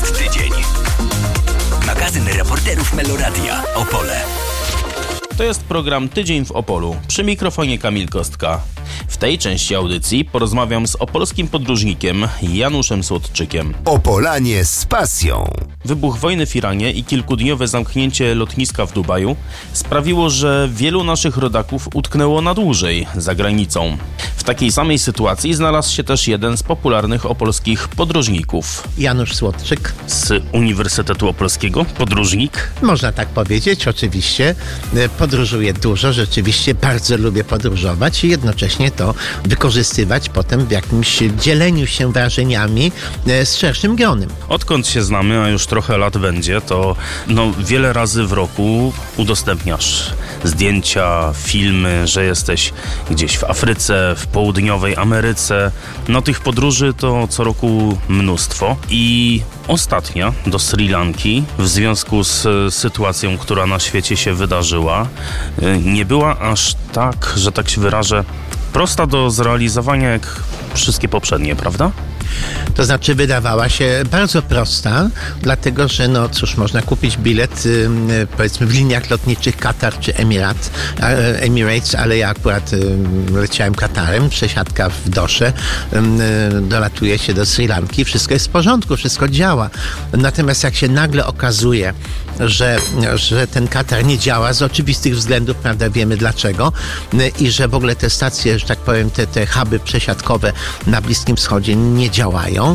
jest tydzień. Magazyn reporterów Meloradia Opole. To jest program Tydzień w Opolu. Przy mikrofonie Kamil Kostka. W tej części audycji porozmawiam z opolskim podróżnikiem Januszem Słodczykiem. Opolanie z pasją. Wybuch wojny w Iranie i kilkudniowe zamknięcie lotniska w Dubaju sprawiło, że wielu naszych rodaków utknęło na dłużej za granicą. W takiej samej sytuacji znalazł się też jeden z popularnych opolskich podróżników. Janusz Słodczyk. Z Uniwersytetu Opolskiego, podróżnik. Można tak powiedzieć, oczywiście. Podróżuję dużo, rzeczywiście bardzo lubię podróżować i jednocześnie to wykorzystywać potem w jakimś dzieleniu się wrażeniami z szerszym gronem. Odkąd się znamy, a już trochę lat będzie, to wiele razy w roku udostępniasz zdjęcia, filmy, że jesteś gdzieś w Afryce, w południowej Ameryce. Tych podróży to co roku mnóstwo i ostatnia do Sri Lanki w związku z sytuacją, która na świecie się wydarzyła, nie była aż tak, że tak się wyrażę, prosta do zrealizowania jak wszystkie poprzednie, prawda? To znaczy wydawała się bardzo prosta, dlatego że można kupić bilet powiedzmy w liniach lotniczych Katar czy Emirates, ale ja akurat leciałem Katarem, przesiadka w Dosze, dolatuje się do Sri Lanki, wszystko jest w porządku, wszystko działa. Natomiast jak się nagle okazuje, że ten Katar nie działa z oczywistych względów, prawda, wiemy dlaczego, i że w ogóle te stacje, że tak powiem, te huby przesiadkowe na Bliskim Wschodzie nie działają,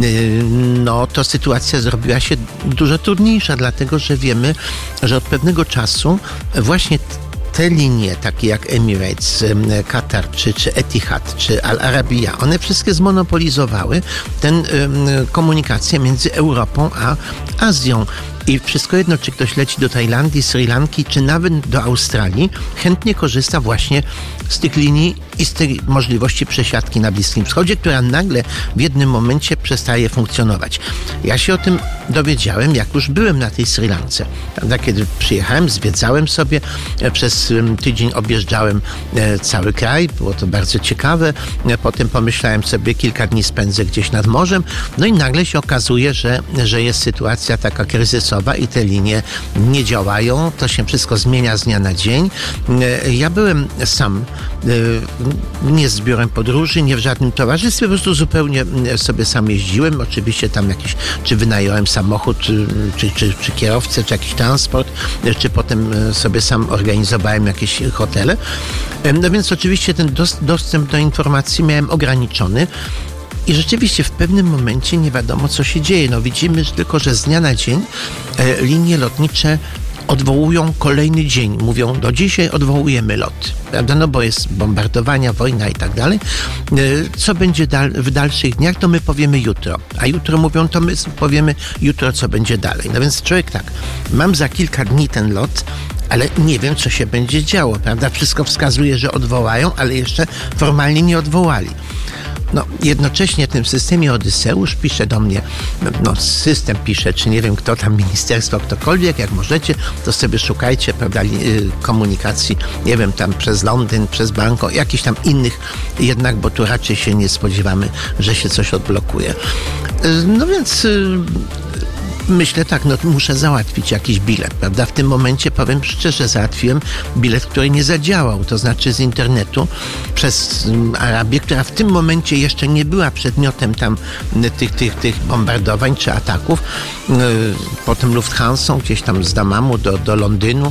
to sytuacja zrobiła się dużo trudniejsza, dlatego że wiemy, że od pewnego czasu właśnie te linie, takie jak Emirates, Katar, czy Etihad, czy Al Arabiya, one wszystkie zmonopolizowały tę komunikację między Europą a Azją. I wszystko jedno, czy ktoś leci do Tajlandii, Sri Lanki, czy nawet do Australii, chętnie korzysta właśnie z tych linii i z tej możliwości przesiadki na Bliskim Wschodzie, która nagle w jednym momencie przestaje funkcjonować. Ja się o tym dowiedziałem, jak już byłem na tej Sri Lance. Kiedy przyjechałem, zwiedzałem sobie, przez tydzień objeżdżałem cały kraj, było to bardzo ciekawe. Potem pomyślałem sobie, kilka dni spędzę gdzieś nad morzem, i nagle się okazuje, że jest sytuacja taka kryzysowa i te linie nie działają. To się wszystko zmienia z dnia na dzień. Ja byłem sam, nie z biurem podróży, nie w żadnym towarzystwie, po prostu zupełnie sobie sam jeździłem. Oczywiście tam czy wynająłem samochód, czy kierowcę, czy jakiś transport, czy potem sobie sam organizowałem jakieś hotele. Więc oczywiście ten dostęp do informacji miałem ograniczony. I rzeczywiście w pewnym momencie nie wiadomo, co się dzieje. Widzimy tylko, że z dnia na dzień linie lotnicze odwołują kolejny dzień. Mówią, do dzisiaj odwołujemy lot, prawda? Bo jest bombardowania, wojna i tak dalej. Co będzie w dalszych dniach, to my powiemy jutro. A jutro mówią, to my powiemy jutro, co będzie dalej. Więc człowiek tak, mam za kilka dni ten lot, ale nie wiem, co się będzie działo, prawda? Wszystko wskazuje, że odwołają, ale jeszcze formalnie nie odwołali. Jednocześnie w tym systemie Odyseusz pisze do mnie, system pisze, czy nie wiem kto tam, ministerstwo, ktokolwiek, jak możecie, to sobie szukajcie, prawda, komunikacji, nie wiem, tam przez Londyn, przez Bangkok, jakichś tam innych jednak, bo tu raczej się nie spodziewamy, że się coś odblokuje. Więc myślę tak, muszę załatwić jakiś bilet, prawda? W tym momencie, powiem szczerze, załatwiłem bilet, który nie zadziałał, to znaczy z internetu przez Arabię, która w tym momencie jeszcze nie była przedmiotem tam tych bombardowań czy ataków. Potem Lufthansą, gdzieś tam z Damamu do Londynu,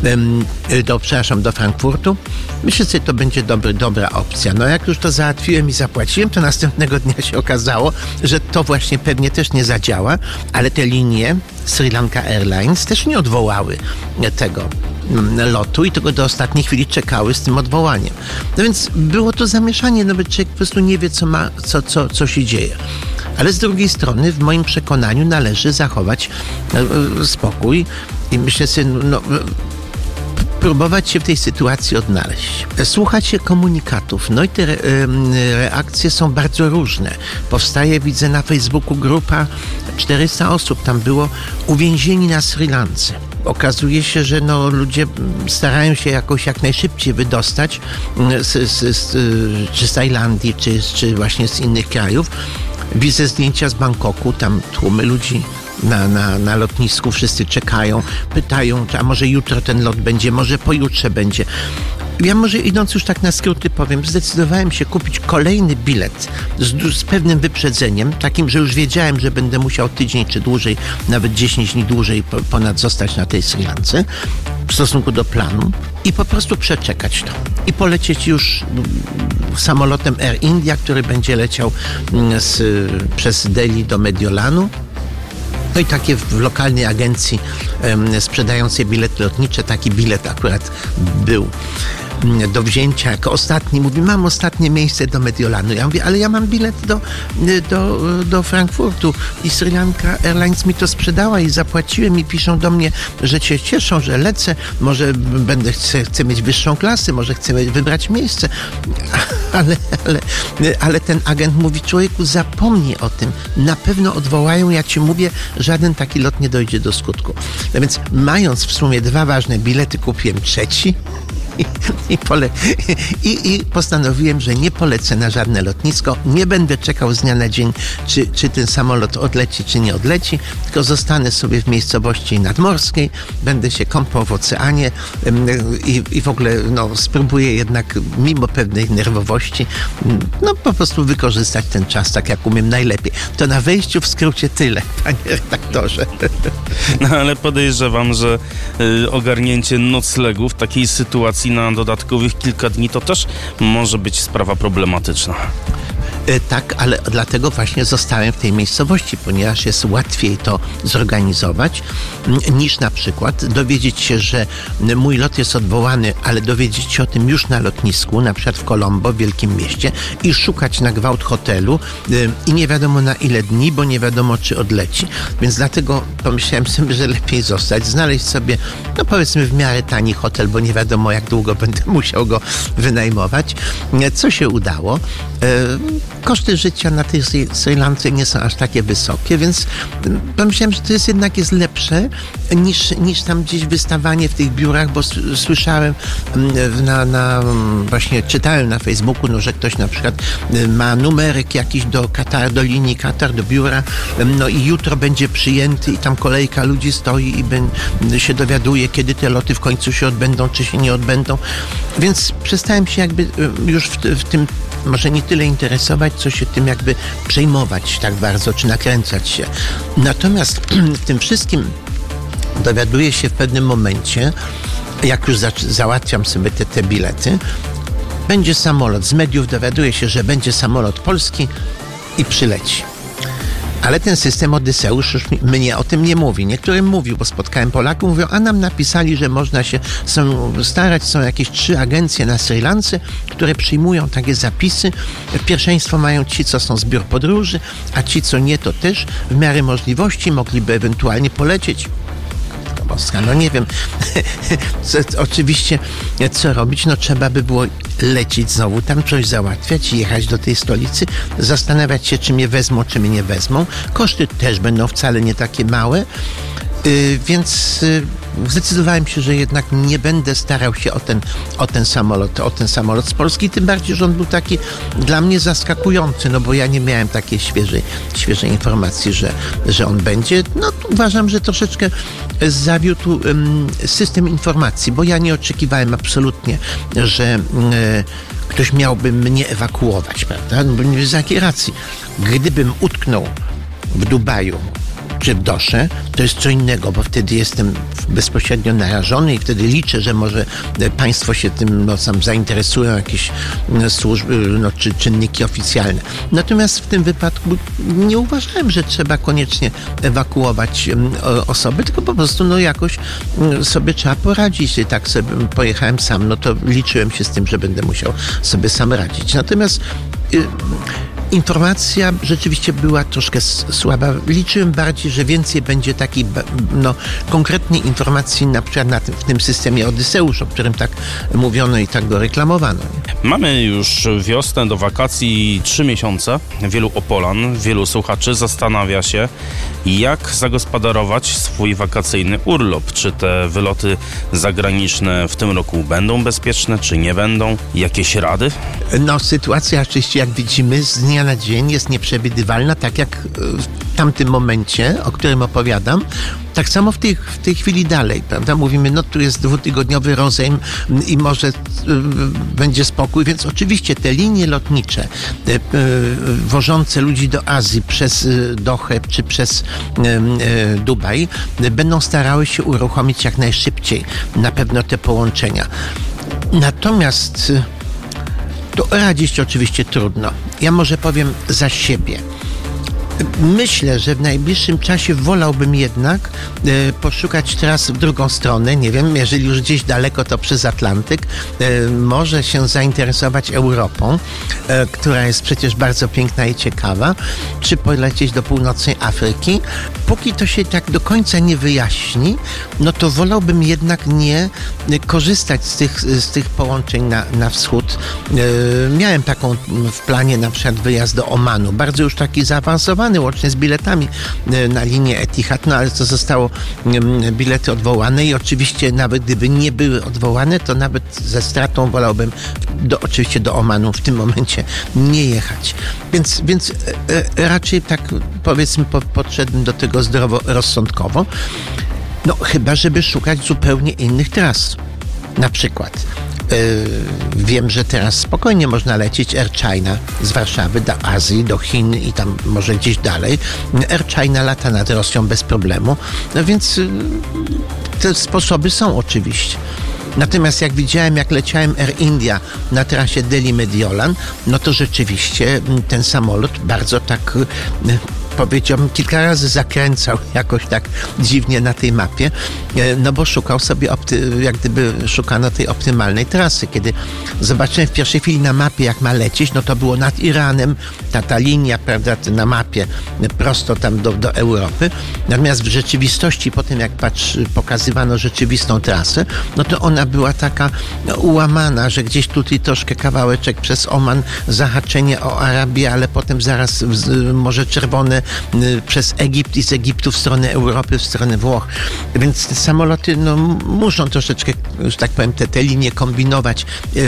do Frankfurtu. Myślę sobie, to będzie dobra opcja. Jak już to załatwiłem i zapłaciłem, to następnego dnia się okazało, że to właśnie pewnie też nie zadziała, ale te linie Sri Lanka Airlines też nie odwołały tego lotu i tylko do ostatniej chwili czekały z tym odwołaniem. Więc było to zamieszanie, bo człowiek po prostu nie wie, co się dzieje. Ale z drugiej strony, w moim przekonaniu, należy zachować spokój i myślę sobie, próbować się w tej sytuacji odnaleźć. Słuchać się komunikatów. I te reakcje są bardzo różne. Powstaje, widzę na Facebooku, grupa 400 osób tam było uwięzieni na Sri Lance. Okazuje się, że ludzie starają się jakoś jak najszybciej wydostać czy z Tajlandii, czy właśnie z innych krajów. Widzę zdjęcia z Bangkoku, tam tłumy ludzi na lotnisku, wszyscy czekają, pytają, a może jutro ten lot będzie, może pojutrze będzie. Ja może idąc już tak na skróty powiem, zdecydowałem się kupić kolejny bilet z pewnym wyprzedzeniem, takim, że już wiedziałem, że będę musiał tydzień czy dłużej, nawet 10 dni dłużej ponad zostać na tej Sri Lance w stosunku do planu i po prostu przeczekać to. I polecieć już samolotem Air India, który będzie leciał przez Delhi do Mediolanu. No i takie w lokalnej agencji sprzedającej bilety lotnicze, taki bilet akurat był do wzięcia jako ostatni. Mówi, mam ostatnie miejsce do Mediolanu. Ja mówię, ale ja mam bilet do Frankfurtu i Sri Lanka Airlines mi to sprzedała i zapłaciłem i piszą do mnie, że się cieszą, że lecę, może chcę mieć wyższą klasę, może chcę wybrać miejsce. Ale ten agent mówi, człowieku, zapomnij o tym. Na pewno odwołają, ja ci mówię, żaden taki lot nie dojdzie do skutku. No więc mając w sumie 2 ważne bilety, kupiłem trzeci i postanowiłem, że nie polecę na żadne lotnisko, nie będę czekał z dnia na dzień, czy ten samolot odleci, czy nie odleci, tylko zostanę sobie w miejscowości nadmorskiej, będę się kąpał w oceanie i w ogóle spróbuję jednak mimo pewnej nerwowości po prostu wykorzystać ten czas tak, jak umiem najlepiej. To na wejściu w skrócie tyle, panie redaktorze. No ale podejrzewam, że ogarnięcie noclegu w takiej sytuacji na dodatkowych kilka dni to też może być sprawa problematyczna. Tak, ale dlatego właśnie zostałem w tej miejscowości, ponieważ jest łatwiej to zorganizować niż na przykład dowiedzieć się, że mój lot jest odwołany, ale dowiedzieć się o tym już na lotnisku, na przykład w Colombo, w wielkim mieście i szukać na gwałt hotelu i nie wiadomo na ile dni, bo nie wiadomo czy odleci. Więc dlatego pomyślałem sobie, że lepiej zostać, znaleźć sobie, powiedzmy w miarę tani hotel, bo nie wiadomo jak długo będę musiał go wynajmować. Co się udało? Koszty życia na tej Sri Lance nie są aż takie wysokie, więc pomyślałem, że to jest lepsze niż tam gdzieś wystawanie w tych biurach, bo słyszałem właśnie czytałem na Facebooku, że ktoś na przykład ma numerek jakiś do linii Katar, do biura, i jutro będzie przyjęty i tam kolejka ludzi stoi i się dowiaduje, kiedy te loty w końcu się odbędą, czy się nie odbędą. Więc przestałem się jakby już w tym może nie tyle interesować, co się tym jakby przejmować tak bardzo, czy nakręcać się. Natomiast w tym wszystkim dowiaduję się w pewnym momencie, jak już załatwiam sobie te bilety, będzie samolot. Z mediów dowiaduję się, że będzie samolot polski i przyleci. Ale ten system Odyseusz już mnie o tym nie mówi. Niektórym mówił, bo spotkałem Polaków, mówią, a nam napisali, że można się starać. Są jakieś 3 agencje na Sri Lance, które przyjmują takie zapisy. Pierwszeństwo mają ci, co są z biur podróży, a ci, co nie, to też w miarę możliwości mogliby ewentualnie polecieć. Boska, nie wiem, oczywiście co robić, trzeba by było lecieć znowu tam, coś załatwiać, jechać do tej stolicy, zastanawiać się, czy mnie wezmą, czy mnie nie wezmą. Koszty też będą wcale nie takie małe, więc zdecydowałem się, że jednak nie będę starał się o ten samolot z Polski, tym bardziej, że on był taki dla mnie zaskakujący, bo ja nie miałem takiej świeżej informacji, że on będzie. Uważam, że troszeczkę zawiódł system informacji, bo ja nie oczekiwałem absolutnie, że ktoś miałby mnie ewakuować, prawda? Bo nie z jakiej racji. Gdybym utknął w Dubaju czy w Dosze, to jest co innego, bo wtedy jestem bezpośrednio narażony i wtedy liczę, że może państwo się tym zainteresują, jakieś służby czy czynniki oficjalne. Natomiast w tym wypadku nie uważałem, że trzeba koniecznie ewakuować osoby, tylko po prostu jakoś sobie trzeba poradzić. I tak sobie pojechałem sam, to liczyłem się z tym, że będę musiał sobie sam radzić. Natomiast informacja rzeczywiście była troszkę słaba. Liczyłem bardziej, że więcej będzie takiej konkretnej informacji na przykład w tym systemie Odyseusz, o którym tak mówiono i tak go reklamowano. Mamy już wiosnę, do wakacji 3 miesiące. Wielu Opolan, wielu słuchaczy zastanawia się, jak zagospodarować swój wakacyjny urlop. Czy te wyloty zagraniczne w tym roku będą bezpieczne, czy nie będą? Jakieś rady? Sytuacja oczywiście, jak widzimy, z dnia dnia na dzień jest nieprzewidywalna, tak jak w tamtym momencie, o którym opowiadam. Tak samo w tej chwili dalej, prawda? Mówimy, no tu jest 2-tygodniowy rozejm i może będzie spokój, więc oczywiście te linie lotnicze wożące ludzi do Azji przez Dohę czy przez Dubaj będą starały się uruchomić jak najszybciej na pewno te połączenia. Natomiast to radzić oczywiście trudno. Ja może powiem za siebie. Myślę, że w najbliższym czasie wolałbym jednak poszukać tras w drugą stronę. Nie wiem, jeżeli już gdzieś daleko, to przez Atlantyk. Może się zainteresować Europą, która jest przecież bardzo piękna i ciekawa. Czy polecieć do północnej Afryki. Póki to się tak do końca nie wyjaśni, no to wolałbym jednak nie korzystać z tych połączeń na wschód. Miałem taką w planie na przykład wyjazd do Omanu. Bardzo już taki zaawansowany, łącznie z biletami na linię Etihad, no ale to zostało bilety odwołane i oczywiście nawet gdyby nie były odwołane, to nawet ze stratą wolałbym oczywiście do Omanu w tym momencie nie jechać. Więc raczej tak powiedzmy podszedłem do tego zdroworozsądkowo. No chyba, żeby szukać zupełnie innych tras. Na przykład wiem, że teraz spokojnie można lecieć Air China z Warszawy do Azji, do Chin i tam może gdzieś dalej. Air China lata nad Rosją bez problemu, no więc te sposoby są oczywiście. Natomiast jak widziałem, jak leciałem Air India na trasie Delhi-Mediolan, no to rzeczywiście ten samolot bardzo tak, powiedziałbym, kilka razy zakręcał jakoś tak dziwnie na tej mapie, no bo szukał sobie, jak gdyby szukano tej optymalnej trasy. Kiedy zobaczyłem w pierwszej chwili na mapie, jak ma lecieć, no to było nad Iranem, ta linia, prawda, na mapie prosto tam do Europy. Natomiast w rzeczywistości, po tym jak pokazywano rzeczywistą trasę, no to ona była taka ułamana, że gdzieś tutaj troszkę kawałeczek przez Oman, zahaczenie o Arabię, ale potem zaraz Morze Czerwone przez Egipt i z Egiptu w stronę Europy, w stronę Włoch. Więc te samoloty muszą troszeczkę, że tak powiem, te linie kombinować,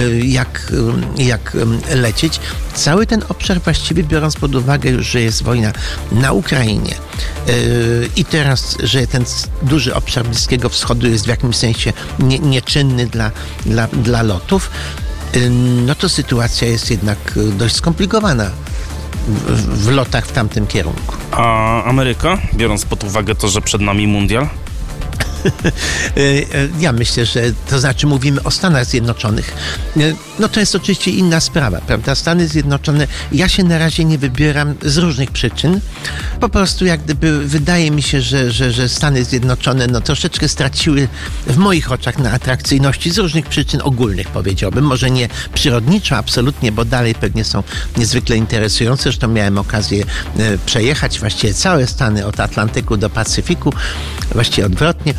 jak lecieć. Cały ten obszar właściwie, biorąc pod uwagę już, że jest wojna na Ukrainie i teraz, że ten duży obszar Bliskiego Wschodu jest w jakimś sensie nieczynny dla lotów, no to sytuacja jest jednak dość skomplikowana w lotach w tamtym kierunku. A Ameryka, biorąc pod uwagę to, że przed nami mundial? Ja myślę, że to znaczy mówimy o Stanach Zjednoczonych. No to jest oczywiście inna sprawa, prawda? Stany Zjednoczone, ja się na razie nie wybieram z różnych przyczyn. Po prostu jak gdyby wydaje mi się, że Stany Zjednoczone no troszeczkę straciły w moich oczach na atrakcyjności z różnych przyczyn ogólnych, powiedziałbym. Może nie przyrodniczo, absolutnie, bo dalej pewnie są niezwykle interesujące. Zresztą miałem okazję przejechać właściwie całe Stany od Atlantyku do Pacyfiku, właściwie odwrotnie.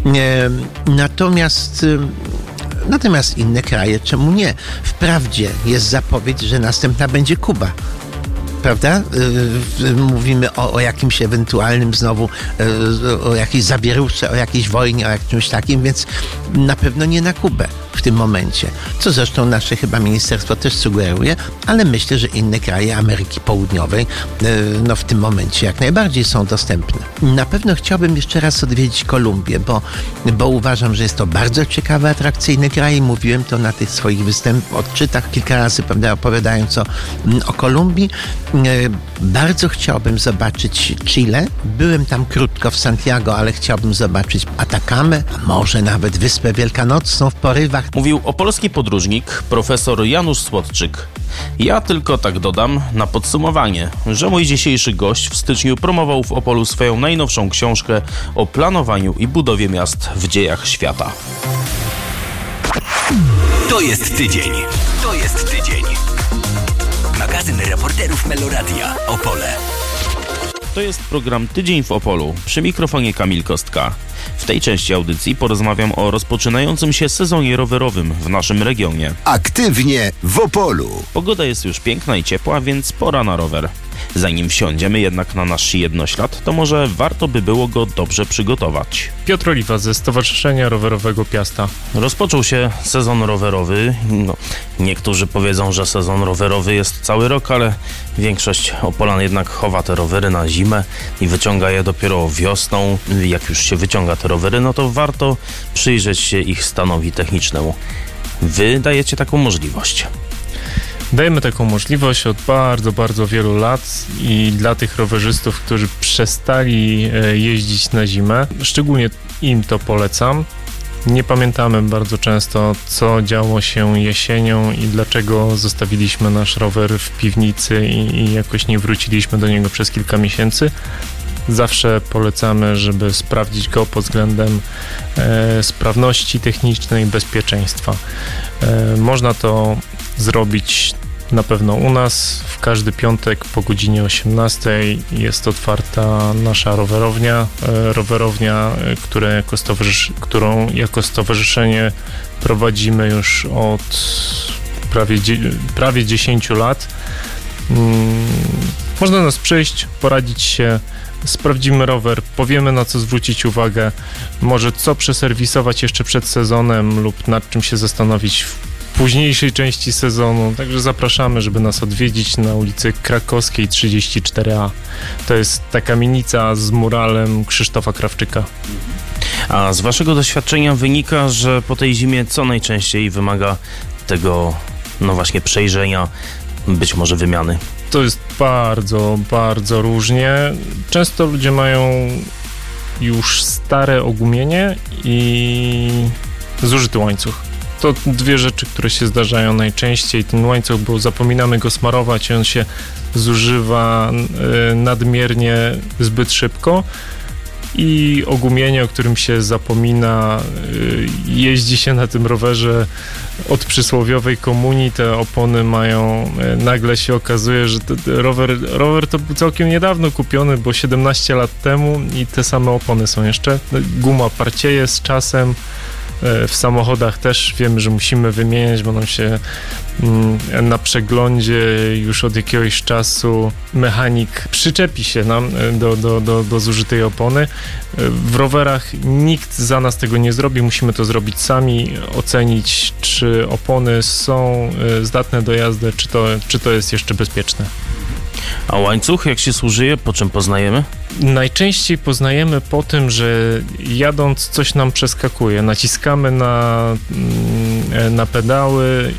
Natomiast inne kraje, czemu nie? Wprawdzie jest zapowiedź, że następna będzie Kuba. Prawda? Mówimy o jakimś ewentualnym znowu, o jakiejś zawieruszce, o jakiejś wojnie, o jakimś takim, więc na pewno nie na Kubę w tym momencie. Co zresztą nasze chyba ministerstwo też sugeruje, ale myślę, że inne kraje Ameryki Południowej no w tym momencie jak najbardziej są dostępne. Na pewno chciałbym jeszcze raz odwiedzić Kolumbię, bo uważam, że jest to bardzo ciekawy, atrakcyjny kraj. Mówiłem to na tych swoich odczytach kilka razy, prawda, opowiadając o Kolumbii. Bardzo chciałbym zobaczyć Chile. Byłem tam krótko w Santiago, ale chciałbym zobaczyć Atakamę, a może nawet Wyspę Wielkanocną w porywach. Mówił opolski podróżnik, profesor Janusz Słodczyk. Ja tylko tak dodam na podsumowanie, że mój dzisiejszy gość w styczniu promował w Opolu swoją najnowszą książkę o planowaniu i budowie miast w dziejach świata. To jest tydzień. To jest tydzień. Magazyn reporterów Meloradia Opole. To jest program Tydzień w Opolu. Przy mikrofonie Kamil Kostka. W tej części audycji porozmawiam o rozpoczynającym się sezonie rowerowym w naszym regionie. Aktywnie w Opolu. Pogoda jest już piękna i ciepła, więc pora na rower. Zanim wsiądziemy jednak na nasz jednoślad, to może warto by było go dobrze przygotować. Piotr Oliwa ze Stowarzyszenia Rowerowego Piasta. Rozpoczął się sezon rowerowy. Niektórzy powiedzą, że sezon rowerowy jest cały rok, ale większość Opolan jednak chowa te rowery na zimę i wyciąga je dopiero wiosną. Jak już się wyciąga te rowery, no to warto przyjrzeć się ich stanowi technicznemu. Wy dajecie taką możliwość. Dajemy taką możliwość od bardzo, bardzo wielu lat i dla tych rowerzystów, którzy przestali jeździć na zimę, szczególnie im to polecam. Nie pamiętamy bardzo często, co działo się jesienią i dlaczego zostawiliśmy nasz rower w piwnicy i jakoś nie wróciliśmy do niego przez kilka miesięcy. Zawsze polecamy, żeby sprawdzić go pod względem sprawności technicznej, bezpieczeństwa. Można to zrobić na pewno u nas. W każdy piątek po godzinie 18 jest otwarta nasza rowerownia, którą jako stowarzyszenie prowadzimy już od prawie 10 lat. Można nas przyjść, poradzić się, sprawdzimy rower, powiemy, na co zwrócić uwagę, może co przeserwisować jeszcze przed sezonem lub nad czym się zastanowić w późniejszej części sezonu. Także zapraszamy, żeby nas odwiedzić na ulicy Krakowskiej 34A. To jest ta kamienica z muralem Krzysztofa Krawczyka. A z waszego doświadczenia wynika, że po tej zimie co najczęściej wymaga tego, właśnie przejrzenia, być może wymiany? To jest bardzo, bardzo różnie. Często ludzie mają już stare ogumienie i zużyty łańcuch. To dwie rzeczy, które się zdarzają najczęściej. Ten łańcuch, bo zapominamy go smarować i on się zużywa nadmiernie zbyt szybko. I ogumienie, o którym się zapomina, jeździ się na tym rowerze od przysłowiowej komunii, te opony mają, nagle się okazuje, że rower to był całkiem niedawno kupiony, bo 17 lat temu i te same opony są jeszcze. Guma parcieje z czasem. W samochodach też wiemy, że musimy wymieniać, bo nam się na przeglądzie już od jakiegoś czasu mechanik przyczepi się nam do zużytej opony. W rowerach nikt za nas tego nie zrobi, musimy to zrobić sami, ocenić, czy opony są zdatne do jazdy, czy to jest jeszcze bezpieczne. A łańcuch, jak się zużyje, po czym poznajemy? Najczęściej poznajemy po tym, że jadąc coś nam przeskakuje. Naciskamy na pedały,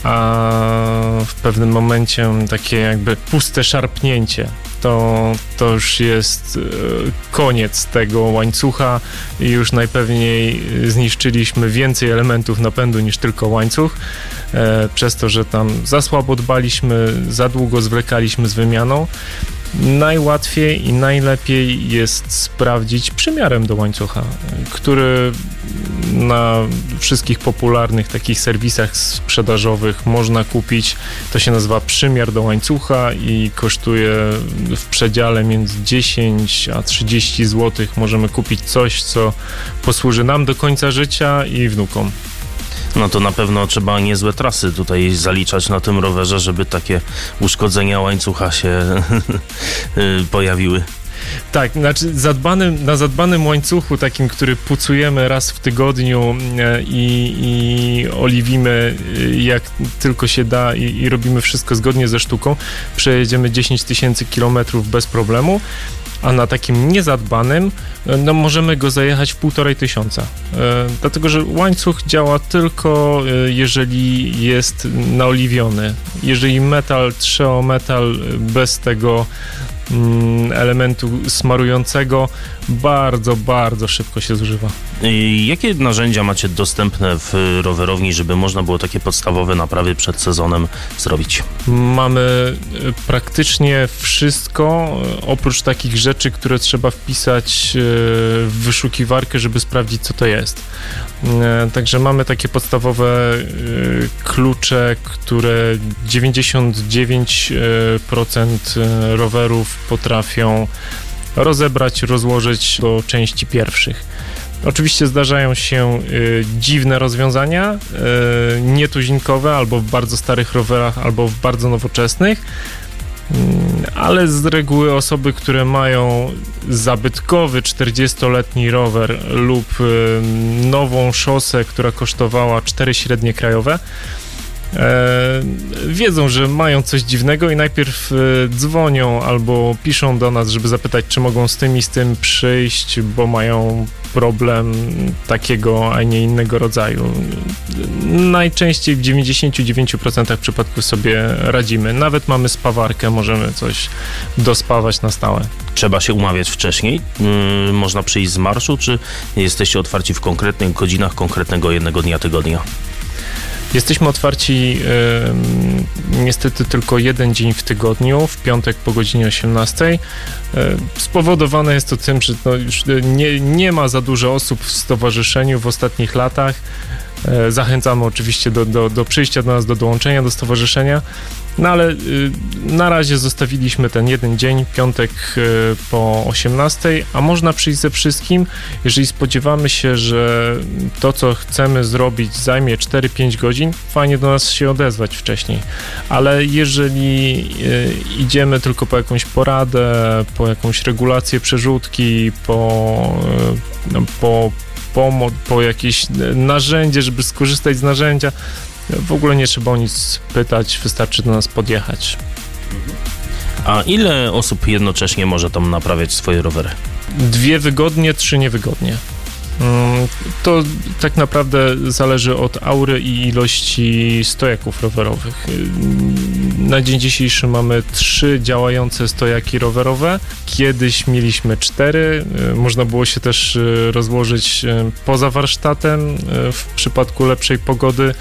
a w pewnym momencie takie jakby puste szarpnięcie. To już jest koniec tego łańcucha i już najpewniej zniszczyliśmy więcej elementów napędu niż tylko łańcuch, przez to, że tam za słabo dbaliśmy, za długo zwlekaliśmy z wymianą. Najłatwiej i najlepiej jest sprawdzić przymiarem do łańcucha, który na wszystkich popularnych takich serwisach sprzedażowych można kupić. To się nazywa przymiar do łańcucha i kosztuje w przedziale między 10 a 30 zł. Możemy kupić coś, co posłuży nam do końca życia i wnukom. No to na pewno trzeba niezłe trasy tutaj zaliczać na tym rowerze, żeby takie uszkodzenia łańcucha się pojawiły. Tak, znaczy na zadbanym łańcuchu, takim, który pucujemy raz w tygodniu i oliwimy jak tylko się da i robimy wszystko zgodnie ze sztuką, przejedziemy 10 000 kilometrów bez problemu. A na takim niezadbanym, możemy go zajechać w 1500. Dlatego, że łańcuch działa tylko, jeżeli jest naoliwiony. Jeżeli metal trze o metal bez tego elementu smarującego, bardzo, bardzo szybko się zużywa. Jakie narzędzia macie dostępne w rowerowni, żeby można było takie podstawowe naprawy przed sezonem zrobić? Mamy praktycznie wszystko, oprócz takich rzeczy, które trzeba wpisać w wyszukiwarkę, żeby sprawdzić, co to jest. Także mamy takie podstawowe klucze, które 99% rowerów potrafią rozebrać, rozłożyć do części pierwszych. Oczywiście zdarzają się dziwne rozwiązania, nietuzinkowe, albo w bardzo starych rowerach, albo w bardzo nowoczesnych. ale z reguły osoby, które mają zabytkowy 40-letni rower lub nową szosę, która kosztowała 4 średnie krajowe, wiedzą, że mają coś dziwnego i najpierw dzwonią albo piszą do nas, żeby zapytać, czy mogą z tym przyjść, bo mają problem takiego, a nie innego rodzaju. Najczęściej w 99% przypadków sobie radzimy. Nawet mamy spawarkę, możemy coś dospawać na stałe. Trzeba się umawiać wcześniej? Można przyjść z marszu, czy jesteście otwarci w konkretnych godzinach konkretnego jednego dnia tygodnia? Jesteśmy otwarci niestety tylko jeden dzień w tygodniu, w piątek po godzinie 18. Spowodowane jest to tym, że już nie ma za dużo osób w stowarzyszeniu w ostatnich latach. Zachęcamy oczywiście do przyjścia do nas, do dołączenia do stowarzyszenia. No ale na razie zostawiliśmy ten jeden dzień, piątek po 18, a można przyjść ze wszystkim, jeżeli spodziewamy się, że to, co chcemy zrobić, zajmie 4-5 godzin, fajnie do nas się odezwać wcześniej. Ale jeżeli idziemy tylko po jakąś poradę, po jakąś regulację przerzutki, po jakieś narzędzie, żeby skorzystać z narzędzia, w ogóle nie trzeba o nic pytać, wystarczy do nas podjechać. A ile osób jednocześnie może tam naprawiać swoje rowery? 2 wygodnie, 3 niewygodnie. To tak naprawdę zależy od aury i ilości stojaków rowerowych. Na dzień dzisiejszy mamy 3 działające stojaki rowerowe. Kiedyś mieliśmy 4. Można było się też rozłożyć poza warsztatem w przypadku lepszej pogody.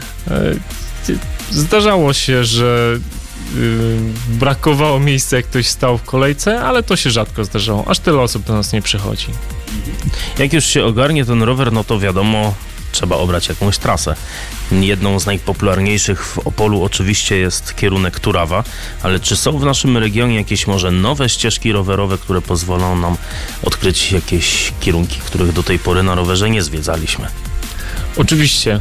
Zdarzało się, że brakowało miejsca, jak ktoś stał w kolejce, ale to się rzadko zdarzało. Aż tyle osób do nas nie przychodzi. Jak już się ogarnie ten rower, no to wiadomo, trzeba obrać jakąś trasę. Jedną z najpopularniejszych w Opolu oczywiście jest kierunek Turawa, ale czy są w naszym regionie jakieś może nowe ścieżki rowerowe, które pozwolą nam odkryć jakieś kierunki, których do tej pory na rowerze nie zwiedzaliśmy? Oczywiście.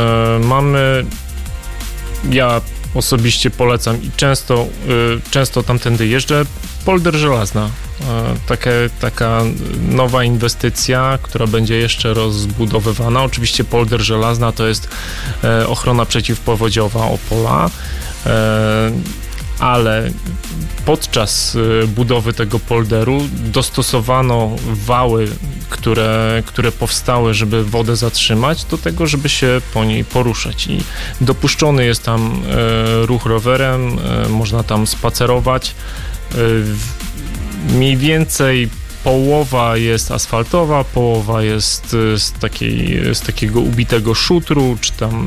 Ja osobiście polecam i często tamtędy jeżdżę. Polder Żelazna. Taka nowa inwestycja, która będzie jeszcze rozbudowywana. Oczywiście Polder Żelazna to jest ochrona przeciwpowodziowa Opola, ale podczas budowy tego polderu dostosowano wały, które powstały, żeby wodę zatrzymać, do tego, żeby się po niej poruszać. I dopuszczony jest tam ruch rowerem, można tam spacerować. Mniej więcej połowa jest asfaltowa, połowa jest z takiego ubitego szutru, czy tam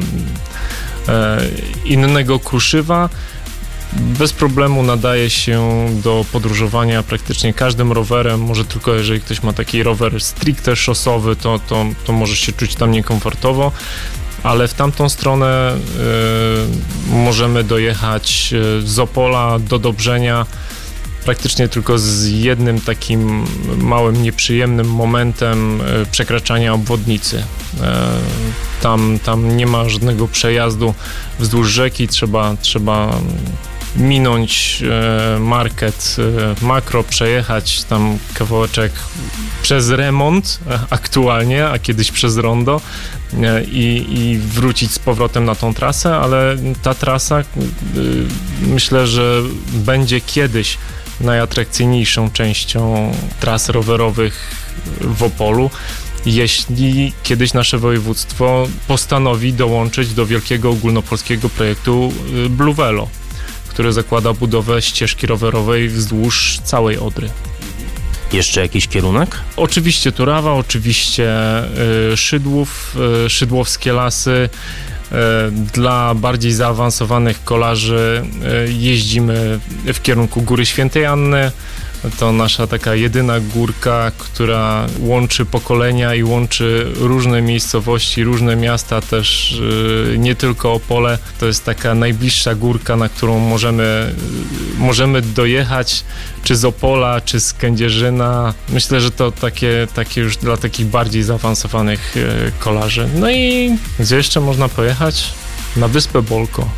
innego kruszywa. Bez problemu nadaje się do podróżowania praktycznie każdym rowerem, może tylko jeżeli ktoś ma taki rower stricte szosowy, to może się czuć tam niekomfortowo, ale w tamtą stronę możemy dojechać z Opola do Dobrzenia praktycznie tylko z jednym takim małym, nieprzyjemnym momentem przekraczania obwodnicy. Tam nie ma żadnego przejazdu wzdłuż rzeki, trzeba minąć market Makro, przejechać tam kawałeczek przez remont aktualnie, a kiedyś przez rondo i wrócić z powrotem na tą trasę, ale ta trasa myślę, że będzie kiedyś najatrakcyjniejszą częścią tras rowerowych w Opolu, jeśli kiedyś nasze województwo postanowi dołączyć do wielkiego ogólnopolskiego projektu Blue Velo, który zakłada budowę ścieżki rowerowej wzdłuż całej Odry. Jeszcze jakiś kierunek? Oczywiście Turawa, oczywiście Szydłów, szydłowskie lasy. Dla bardziej zaawansowanych kolarzy jeździmy w kierunku Góry Świętej Anny. To nasza taka jedyna górka, która łączy pokolenia i łączy różne miejscowości, różne miasta, też nie tylko Opole. To jest taka najbliższa górka, na którą możemy dojechać, czy z Opola, czy z Kędzierzyna. Myślę, że to takie już dla takich bardziej zaawansowanych kolarzy. No i gdzie jeszcze można pojechać? Na Wyspę Bolko.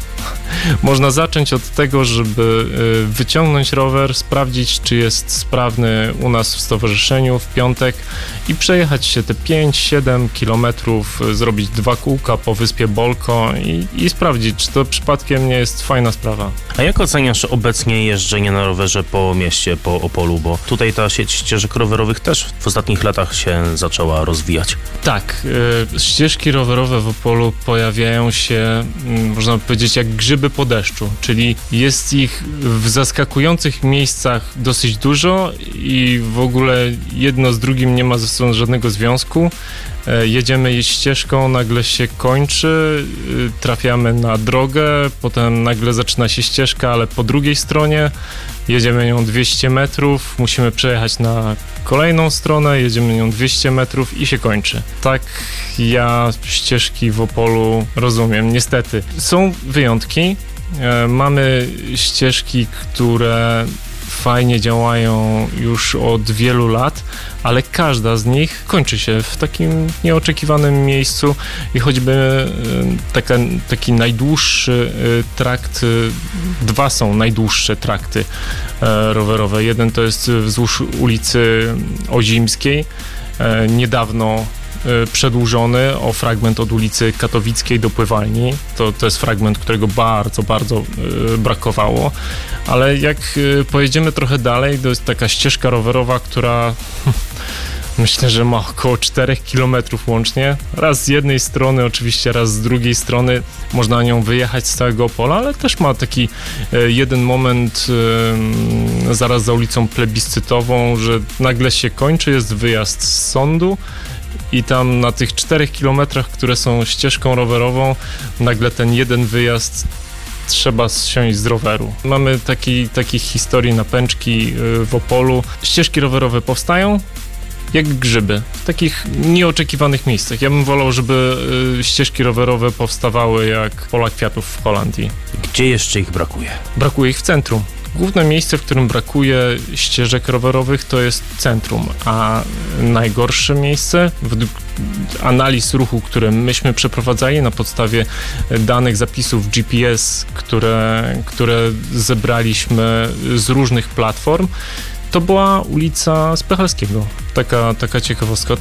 Można zacząć od tego, żeby wyciągnąć rower, sprawdzić, czy jest sprawny u nas w stowarzyszeniu w piątek i przejechać się te 5-7 kilometrów, zrobić 2 kółka po wyspie Bolko i sprawdzić, czy to przypadkiem nie jest fajna sprawa. A jak oceniasz obecnie jeżdżenie na rowerze po mieście, po Opolu? Bo tutaj ta sieć ścieżek rowerowych też w ostatnich latach się zaczęła rozwijać. Tak, ścieżki rowerowe w Opolu pojawiają się, można powiedzieć, jak grzyby po deszczu, czyli jest ich w zaskakujących miejscach dosyć dużo i w ogóle jedno z drugim nie ma ze sobą żadnego związku. Jedziemy ścieżką, nagle się kończy, trafiamy na drogę, potem nagle zaczyna się ścieżka, ale po drugiej stronie jedziemy nią 200 metrów, musimy przejechać na kolejną stronę, jedziemy nią 200 metrów i się kończy. Tak ja ścieżki w Opolu rozumiem, niestety. Są wyjątki, mamy ścieżki, które fajnie działają już od wielu lat, ale każda z nich kończy się w takim nieoczekiwanym miejscu i choćby taki najdłuższy trakt, 2 są najdłuższe trakty rowerowe. Jeden to jest wzdłuż ulicy Ozimskiej, niedawno przedłużony o fragment od ulicy Katowickiej do Pływalni. To jest fragment, którego bardzo, bardzo brakowało, ale jak pojedziemy trochę dalej, to jest taka ścieżka rowerowa, która myślę, że ma około 4 km łącznie. Raz z jednej strony, oczywiście raz z drugiej strony można nią wyjechać z całego Opola, ale też ma taki jeden moment zaraz za ulicą Plebiscytową, że nagle się kończy, jest wyjazd z sądu i tam na tych 4 kilometrach, które są ścieżką rowerową, nagle ten jeden wyjazd trzeba zsiąść z roweru. Mamy takich historii na pęczki w Opolu. Ścieżki rowerowe powstają jak grzyby, w takich nieoczekiwanych miejscach. Ja bym wolał, żeby ścieżki rowerowe powstawały jak pola kwiatów w Holandii. Gdzie jeszcze ich brakuje? Brakuje ich w centrum. Główne miejsce, w którym brakuje ścieżek rowerowych, to jest centrum, a najgorsze miejsce, według analiz ruchu, które myśmy przeprowadzali na podstawie danych zapisów GPS, które zebraliśmy z różnych platform, to była ulica Spychalskiego. Taka ciekawostka.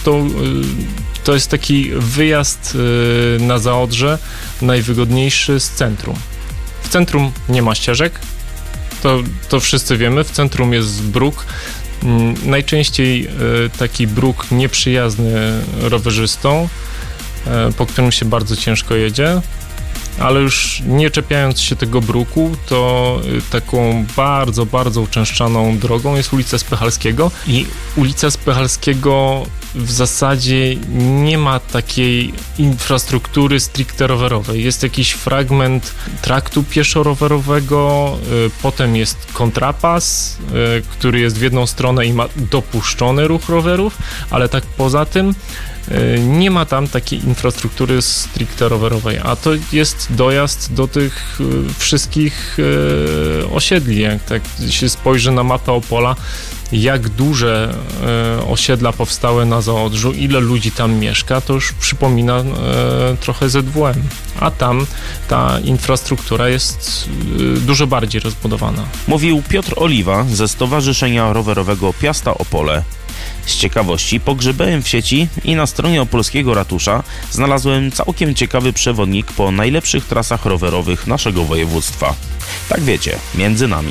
To jest taki wyjazd na Zaodrze, najwygodniejszy z centrum. W centrum nie ma ścieżek, to wszyscy wiemy, w centrum jest bruk. Najczęściej taki bruk nieprzyjazny rowerzystom, po którym się bardzo ciężko jedzie, ale już nie czepiając się tego bruku, to taką bardzo, bardzo uczęszczaną drogą jest ulica Spychalskiego i ulica Spychalskiego w zasadzie nie ma takiej infrastruktury stricte rowerowej. Jest jakiś fragment traktu pieszo-rowerowego, potem jest kontrapas, który jest w jedną stronę i ma dopuszczony ruch rowerów, ale tak poza tym nie ma tam takiej infrastruktury stricte rowerowej, a to jest dojazd do tych wszystkich osiedli. Jak tak się spojrzy na mapę Opola, jak duże osiedla powstały na Zaodrzu, ile ludzi tam mieszka, to już przypomina trochę ZWM, a tam ta infrastruktura jest dużo bardziej rozbudowana. Mówił Piotr Oliwa ze Stowarzyszenia Rowerowego Piasta Opole. Z ciekawości pogrzebałem w sieci i na stronie opolskiego ratusza znalazłem całkiem ciekawy przewodnik po najlepszych trasach rowerowych naszego województwa. Tak wiecie, między nami.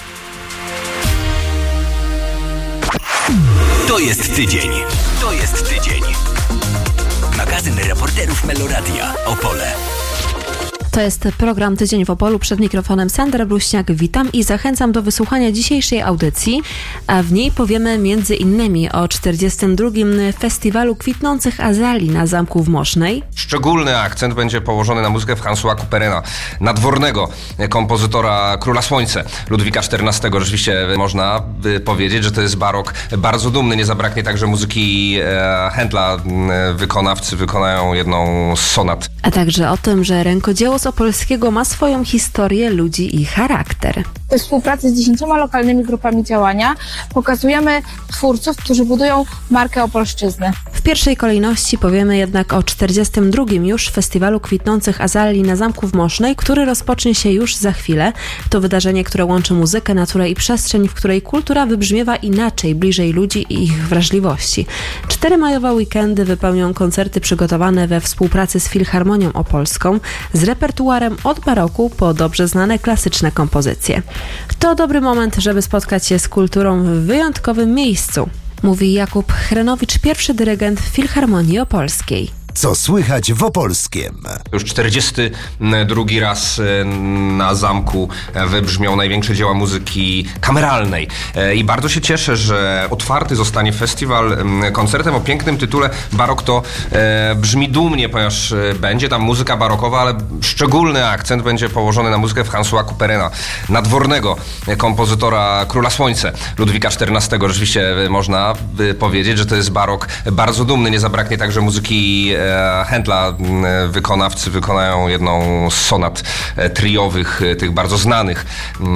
To jest tydzień. To jest tydzień. Magazyn reporterów Meloradia Opole. To jest program Tydzień w Opolu. Przed mikrofonem Sandra Bluźniak. Witam i zachęcam do wysłuchania dzisiejszej audycji, a w niej powiemy m.in. o 42. Festiwalu Kwitnących Azalii na Zamku w Mosznej. Szczególny akcent będzie położony na muzykę Françoisa Couperena, nadwornego kompozytora Króla Słońce Ludwika XIV. Rzeczywiście można by powiedzieć, że to jest barok bardzo dumny. Nie zabraknie także muzyki Händla. Wykonawcy wykonają jedną z sonat. A także o tym, że rękodzieło z Opolskiego ma swoją historię, ludzi i charakter. We współpracy z 10 lokalnymi grupami działania pokazujemy twórców, którzy budują markę Opolszczyzny. W pierwszej kolejności powiemy jednak o 42. już Festiwalu Kwitnących Azalii na Zamku w Mosznej, który rozpocznie się już za chwilę. To wydarzenie, które łączy muzykę, naturę i przestrzeń, w której kultura wybrzmiewa inaczej, bliżej ludzi i ich wrażliwości. 4 majowe weekendy wypełnią koncerty przygotowane we współpracy z Filharmonią Opolską, z repertuarem od baroku po dobrze znane klasyczne kompozycje. To dobry moment, żeby spotkać się z kulturą w wyjątkowym miejscu, mówi Jakub Chrenowicz, pierwszy dyrygent Filharmonii Opolskiej. Co słychać w Opolskiem? Już 42 raz na zamku wybrzmią największe dzieła muzyki kameralnej. I bardzo się cieszę, że otwarty zostanie festiwal koncertem o pięknym tytule Barok to brzmi dumnie, ponieważ będzie tam muzyka barokowa, ale szczególny akcent będzie położony na muzykę Françoisa Couperena, nadwornego kompozytora Króla Słońce Ludwika XIV. Rzeczywiście można powiedzieć, że to jest barok bardzo dumny. Nie zabraknie także muzyki Händla. Wykonawcy wykonają jedną z sonat triowych, tych bardzo znanych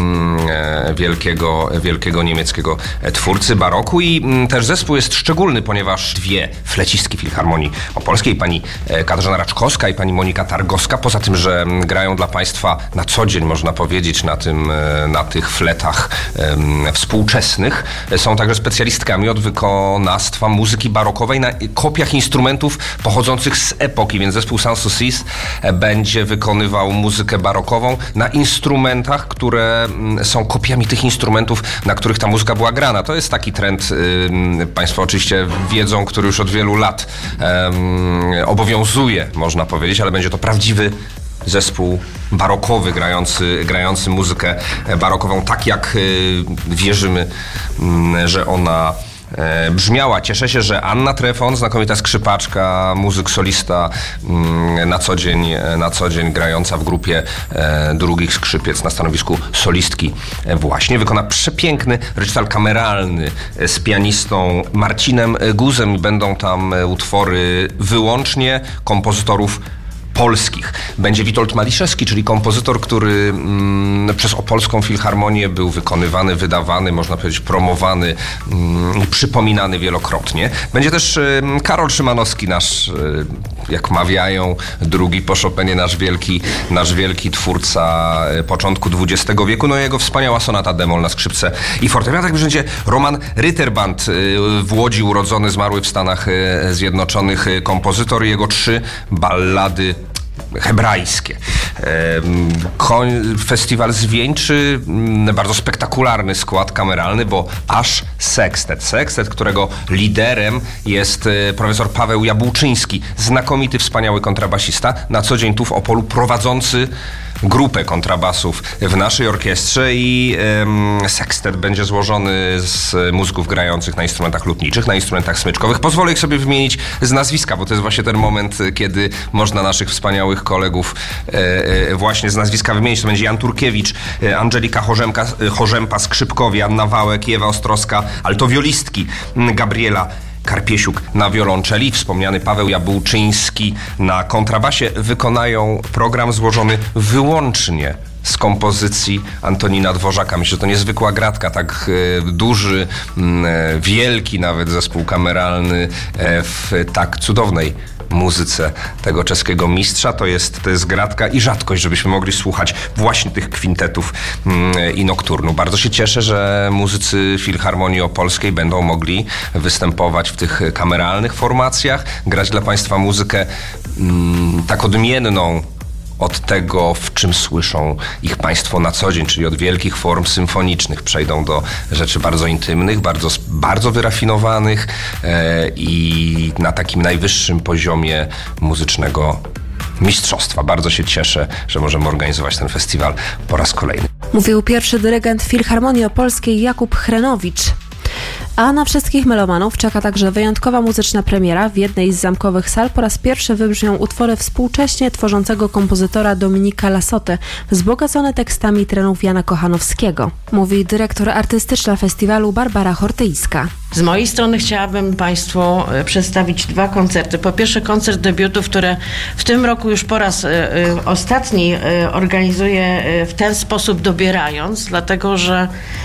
wielkiego niemieckiego twórcy baroku. I też zespół jest szczególny, ponieważ 2 flecistki Filharmonii Opolskiej, pani Katarzyna Raczkowska i pani Monika Targowska, poza tym, że grają dla państwa na co dzień, można powiedzieć, na tych fletach współczesnych, są także specjalistkami od wykonawstwa muzyki barokowej na kopiach instrumentów pochodzących z epoki, więc zespół Sanssoucis będzie wykonywał muzykę barokową na instrumentach, które są kopiami tych instrumentów, na których ta muzyka była grana. To jest taki trend, państwo oczywiście wiedzą, który już od wielu lat obowiązuje, można powiedzieć, ale będzie to prawdziwy zespół barokowy, grający muzykę barokową tak, jak wierzymy, że ona brzmiała. Cieszę się, że Anna Trefon, znakomita skrzypaczka, muzyk solista, na co dzień grająca w grupie drugich skrzypiec na stanowisku solistki, właśnie wykona przepiękny recital kameralny z pianistą Marcinem Guzem i będą tam utwory wyłącznie kompozytorów polskich. Będzie Witold Maliszewski, czyli kompozytor, który przez Opolską Filharmonię był wykonywany, wydawany, można powiedzieć promowany, przypominany wielokrotnie. Będzie też Karol Szymanowski, nasz, jak mawiają, drugi po Chopinie, nasz wielki twórca początku XX wieku. No i jego wspaniała sonata d-moll na skrzypce i fortepian. Tak będzie Roman Ritterband, w Łodzi urodzony, zmarły w Stanach Zjednoczonych kompozytor i jego 3 ballady hebrajskie. Festiwal zwieńczy bardzo spektakularny skład kameralny, bo aż sekstet, którego liderem jest profesor Paweł Jabłczyński, znakomity, wspaniały kontrabasista, na co dzień tu w Opolu prowadzący grupę kontrabasów w naszej orkiestrze i sekstet będzie złożony z muzyków grających na instrumentach lutniczych, na instrumentach smyczkowych. Pozwolę ich sobie wymienić z nazwiska, bo to jest właśnie ten moment, kiedy można naszych wspaniałych kolegów właśnie z nazwiska wymienić. To będzie Jan Turkiewicz, Angelika Chorzempa, skrzypkowie, Anna Wałek, Ewa Ostrowska, altowiolistki, Gabriela Karpiesiuk na wiolonczeli, wspomniany Paweł Jabłczyński na kontrabasie wykonają program złożony wyłącznie z kompozycji Antonina Dworzaka. Myślę, że to niezwykła gratka, tak duży, wielki nawet zespół kameralny w tak cudownej muzyce tego czeskiego mistrza. To jest gratka i rzadkość, żebyśmy mogli słuchać właśnie tych kwintetów i nokturnu. Bardzo się cieszę, że muzycy Filharmonii Opolskiej będą mogli występować w tych kameralnych formacjach, grać dla państwa muzykę tak odmienną od tego, w czym słyszą ich państwo na co dzień, czyli od wielkich form symfonicznych przejdą do rzeczy bardzo intymnych, bardzo wyrafinowanych i na takim najwyższym poziomie muzycznego mistrzostwa. Bardzo się cieszę, że możemy organizować ten festiwal po raz kolejny. Mówił pierwszy dyrygent Filharmonii Opolskiej Jakub Chrenowicz. A na wszystkich melomanów czeka także wyjątkowa muzyczna premiera. W jednej z zamkowych sal po raz pierwszy wybrzmią utwory współcześnie tworzącego kompozytora Dominika Lassoty, wzbogacone tekstami trenów Jana Kochanowskiego, mówi dyrektor artystyczna festiwalu Barbara Hortyjska. Z mojej strony chciałabym Państwu przedstawić 2 koncerty. Po pierwsze koncert debiutów, które w tym roku już po raz ostatni organizuję w ten sposób dobierając, dlatego że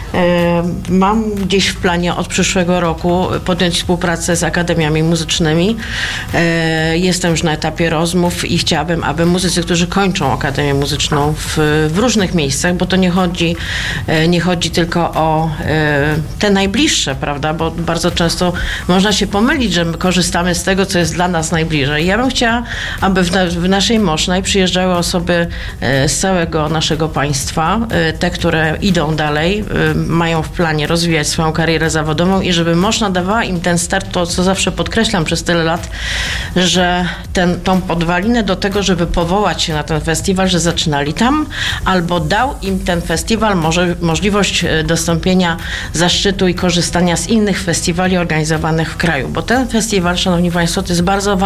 mam gdzieś w planie od przyszłego roku podjąć współpracę z akademiami muzycznymi. Jestem już na etapie rozmów i chciałabym, aby muzycy, którzy kończą Akademię Muzyczną w różnych miejscach, bo to nie chodzi tylko o te najbliższe, prawda, bo bardzo często można się pomylić, że my korzystamy z tego, co jest dla nas najbliżej. Ja bym chciała, aby w naszej Mosznej przyjeżdżały osoby z całego naszego państwa, te, które idą dalej, mają w planie rozwijać swoją karierę zawodową i żeby Moszna dawała im ten start, to co zawsze podkreślam przez tyle lat, że tą podwalinę do tego, żeby powołać się na ten festiwal, że zaczynali tam, albo dał im ten festiwal możliwość dostąpienia zaszczytu i korzystania z innych festiwali organizowanych w kraju, bo ten festiwal, szanowni państwo, to jest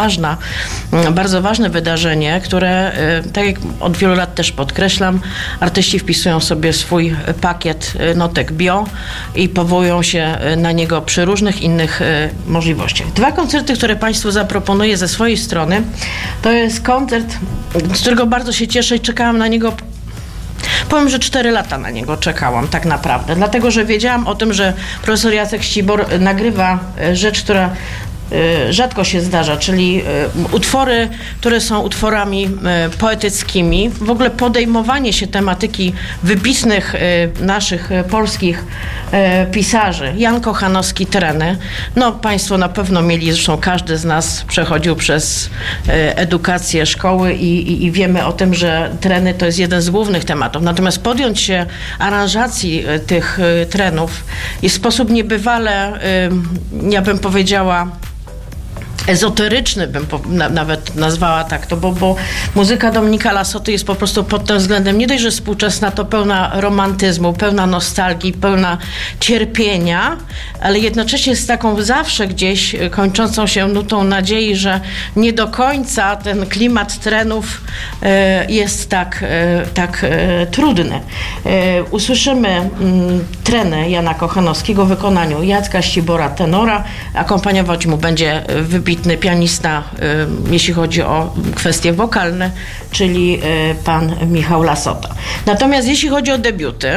bardzo ważne wydarzenie, które, tak jak od wielu lat też podkreślam, artyści wpisują sobie swój pakiet notek bio i powołują się na niego przy różnych innych możliwościach. 2 koncerty, które Państwu zaproponuję ze swojej strony, to jest koncert, z którego bardzo się cieszę i czekałam na niego. Powiem, że 4 lata na niego czekałam tak naprawdę, dlatego że wiedziałam o tym, że profesor Jacek Ścibor nagrywa rzecz, która rzadko się zdarza, czyli utwory, które są utworami poetyckimi, w ogóle podejmowanie się tematyki wybitnych naszych polskich pisarzy. Jan Kochanowski, Treny. No Państwo na pewno mieli, zresztą każdy z nas przechodził przez edukację szkoły i wiemy o tym, że treny to jest jeden z głównych tematów. Natomiast podjąć się aranżacji tych trenów i w sposób niebywale, ja bym powiedziała, ezoteryczny bym nawet nazwała tak to, bo muzyka Dominika Lassoty jest po prostu pod tym względem nie dość, że współczesna, to pełna romantyzmu, pełna nostalgii, pełna cierpienia, ale jednocześnie z taką zawsze gdzieś kończącą się nutą nadziei, że nie do końca ten klimat trenów jest tak trudny. Usłyszymy treny Jana Kochanowskiego w wykonaniu Jacka Ścibora, tenora. Akompaniować mu będzie wybitny pianista, jeśli chodzi o kwestie wokalne, czyli pan Michał Lassota. Natomiast jeśli chodzi o debiuty,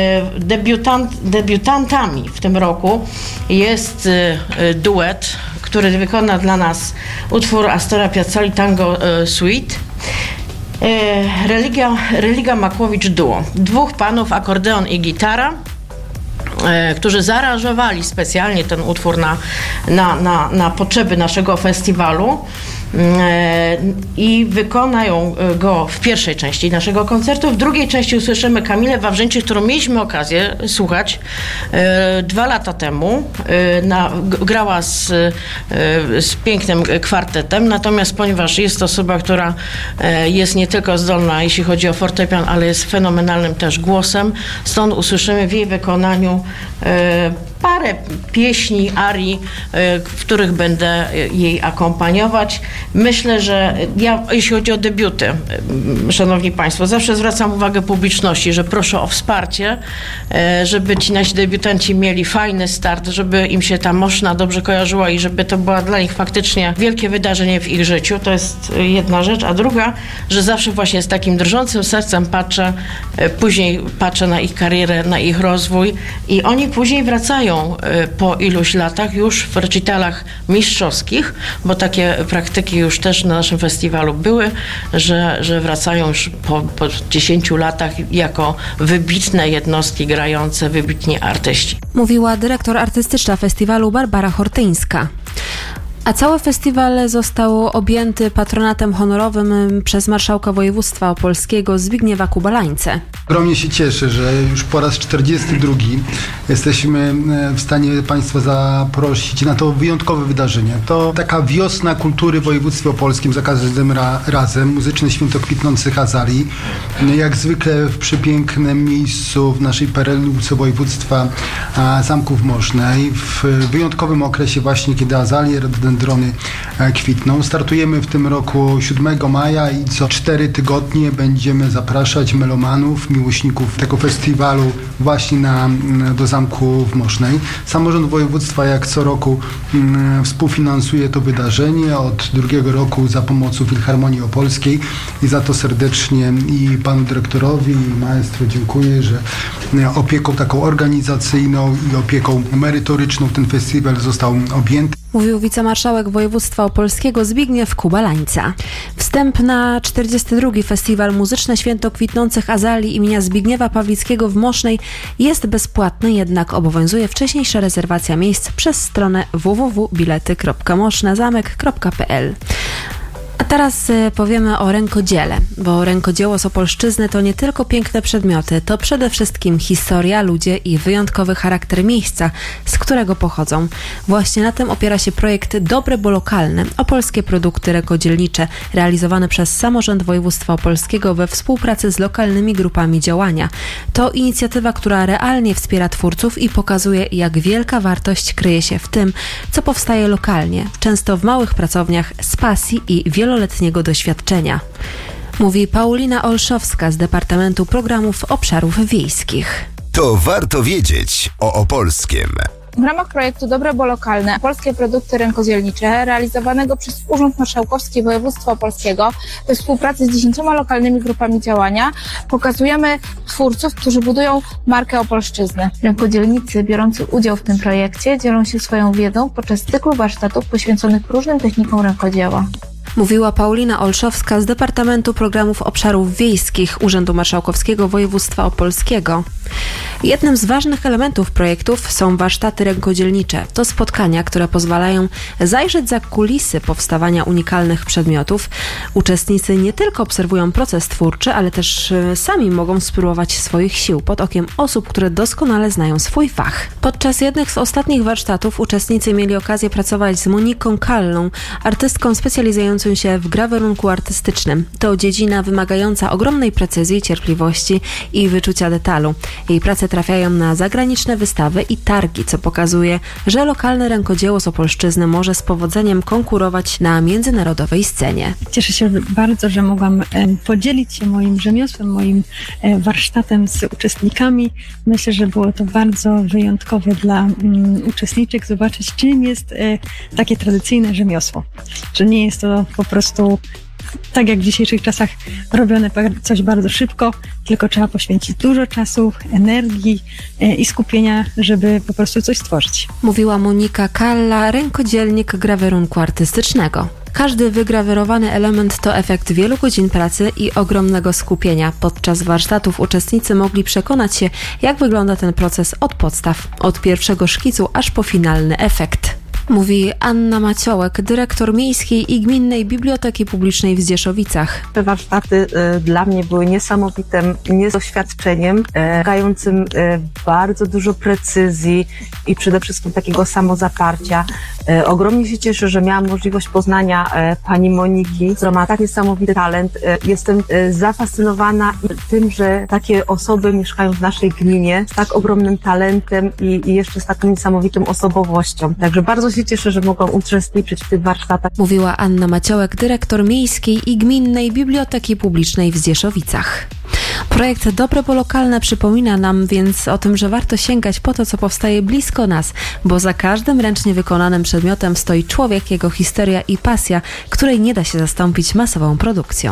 debiutantami w tym roku jest duet, który wykona dla nas utwór Astora Piazzoli Tango Suite. Religia Makłowicz Duo. 2 panów, akordeon i gitara, którzy zaaranżowali specjalnie ten utwór na potrzeby naszego festiwalu i wykonają go w pierwszej części naszego koncertu. W drugiej części usłyszymy Kamilę Wawrzyńczyk, którą mieliśmy okazję słuchać 2 lata temu. Grała z pięknym kwartetem, natomiast ponieważ jest to osoba, która jest nie tylko zdolna, jeśli chodzi o fortepian, ale jest fenomenalnym też głosem, stąd usłyszymy w jej wykonaniu parę pieśni, arii, w których będę jej akompaniować. Myślę, że jeśli chodzi o debiuty, szanowni państwo, zawsze zwracam uwagę publiczności, że proszę o wsparcie, żeby ci nasi debiutanci mieli fajny start, żeby im się ta Moszna dobrze kojarzyła i żeby to była dla nich faktycznie wielkie wydarzenie w ich życiu. To jest jedna rzecz. A druga, że zawsze właśnie z takim drżącym sercem później patrzę na ich karierę, na ich rozwój i oni później wracają po iluś latach już w recitalach mistrzowskich, bo takie praktyki już też na naszym festiwalu były, że wracają już po 10 latach jako wybitne jednostki grające, wybitni artyści. Mówiła dyrektor artystyczna festiwalu Barbara Hortyńska. A cały festiwal został objęty patronatem honorowym przez marszałka województwa opolskiego Zbigniewa Kubalańce. Ogromnie się cieszę, że już po raz 42 jesteśmy w stanie Państwa zaprosić na to wyjątkowe wydarzenie. To taka wiosna kultury w województwie opolskim za każdym razem. Muzyczne święto kwitnących azalii. Jak zwykle w przepięknym miejscu w naszej perełce województwa Zamków Mosznej. W wyjątkowym okresie właśnie, kiedy azalie, drony kwitną. Startujemy w tym roku 7 maja i co 4 tygodnie będziemy zapraszać melomanów, miłośników tego festiwalu właśnie do zamku w Mosznej. Samorząd województwa jak co roku współfinansuje to wydarzenie od drugiego roku za pomocą Filharmonii Opolskiej i za to serdecznie i panu dyrektorowi i maestro dziękuję, że opieką taką organizacyjną i opieką merytoryczną ten festiwal został objęty. Mówił wicemarszałek województwa opolskiego Zbigniew Kubalańca. Wstęp na 42. Festiwal Muzyczne Święto Kwitnących Azalii imienia Zbigniewa Pawlickiego w Mosznej jest bezpłatny, jednak obowiązuje wcześniejsza rezerwacja miejsc przez stronę www.bilety.mosznezamek.pl. A teraz powiemy o rękodziele, bo rękodzieło z Opolszczyzny to nie tylko piękne przedmioty, to przede wszystkim historia, ludzie i wyjątkowy charakter miejsca, z którego pochodzą. Właśnie na tym opiera się projekt Dobre, bo lokalne, opolskie produkty rękodzielnicze, realizowane przez Samorząd Województwa Opolskiego we współpracy z lokalnymi grupami działania. To inicjatywa, która realnie wspiera twórców i pokazuje, jak wielka wartość kryje się w tym, co powstaje lokalnie, często w małych pracowniach z pasji i wieloletniego doświadczenia. Mówi Paulina Olszowska z Departamentu Programów Obszarów Wiejskich. To warto wiedzieć o Opolskiem. W ramach projektu Dobre, bo lokalne, polskie produkty rękodzielnicze realizowanego przez Urząd Marszałkowski Województwa Opolskiego we współpracy z 10 lokalnymi grupami działania pokazujemy twórców, którzy budują markę Opolszczyzny. Rękodzielnicy biorący udział w tym projekcie dzielą się swoją wiedzą podczas cyklu warsztatów poświęconych różnym technikom rękodzieła. Mówiła Paulina Olszowska z Departamentu Programów Obszarów Wiejskich Urzędu Marszałkowskiego Województwa Opolskiego. Jednym z ważnych elementów projektów są warsztaty rękodzielnicze. To spotkania, które pozwalają zajrzeć za kulisy powstawania unikalnych przedmiotów. Uczestnicy nie tylko obserwują proces twórczy, ale też sami mogą spróbować swoich sił pod okiem osób, które doskonale znają swój fach. Podczas jednych z ostatnich warsztatów uczestnicy mieli okazję pracować z Moniką Kallą, artystką specjalizującą się w grawerunku artystycznym. To dziedzina wymagająca ogromnej precyzji, cierpliwości i wyczucia detalu. Jej prace trafiają na zagraniczne wystawy i targi, co pokazuje, że lokalne rękodzieło z Opolszczyzny może z powodzeniem konkurować na międzynarodowej scenie. Cieszę się bardzo, że mogłam podzielić się moim rzemiosłem, moim warsztatem z uczestnikami. Myślę, że było to bardzo wyjątkowe dla uczestniczek zobaczyć, czym jest takie tradycyjne rzemiosło. Że nie jest to po prostu tak jak w dzisiejszych czasach robione coś bardzo szybko, tylko trzeba poświęcić dużo czasu, energii i skupienia, żeby po prostu coś stworzyć. Mówiła Monika Kalla, rękodzielnik grawerunku artystycznego. Każdy wygrawerowany element to efekt wielu godzin pracy i ogromnego skupienia. Podczas warsztatów uczestnicy mogli przekonać się, jak wygląda ten proces od podstaw, od pierwszego szkicu aż po finalny efekt. Mówi Anna Maciołek, dyrektor Miejskiej i Gminnej Biblioteki Publicznej w Zdzieszowicach. Te warsztaty dla mnie były niesamowitym doświadczeniem, wymagającym bardzo dużo precyzji i przede wszystkim takiego samozaparcia. Ogromnie się cieszę, że miałam możliwość poznania pani Moniki, która ma tak niesamowity talent. Jestem zafascynowana tym, że takie osoby mieszkają w naszej gminie z tak ogromnym talentem i jeszcze z taką niesamowitą osobowością. Także bardzo się cieszę, że mogłam uczestniczyć w tych warsztatach. Mówiła Anna Maciołek, dyrektor Miejskiej i Gminnej Biblioteki Publicznej w Zdzieszowicach. Projekt Dobre, bo lokalne przypomina nam więc o tym, że warto sięgać po to, co powstaje blisko nas, bo za każdym ręcznie wykonanym przedmiotem stoi człowiek, jego historia i pasja, której nie da się zastąpić masową produkcją.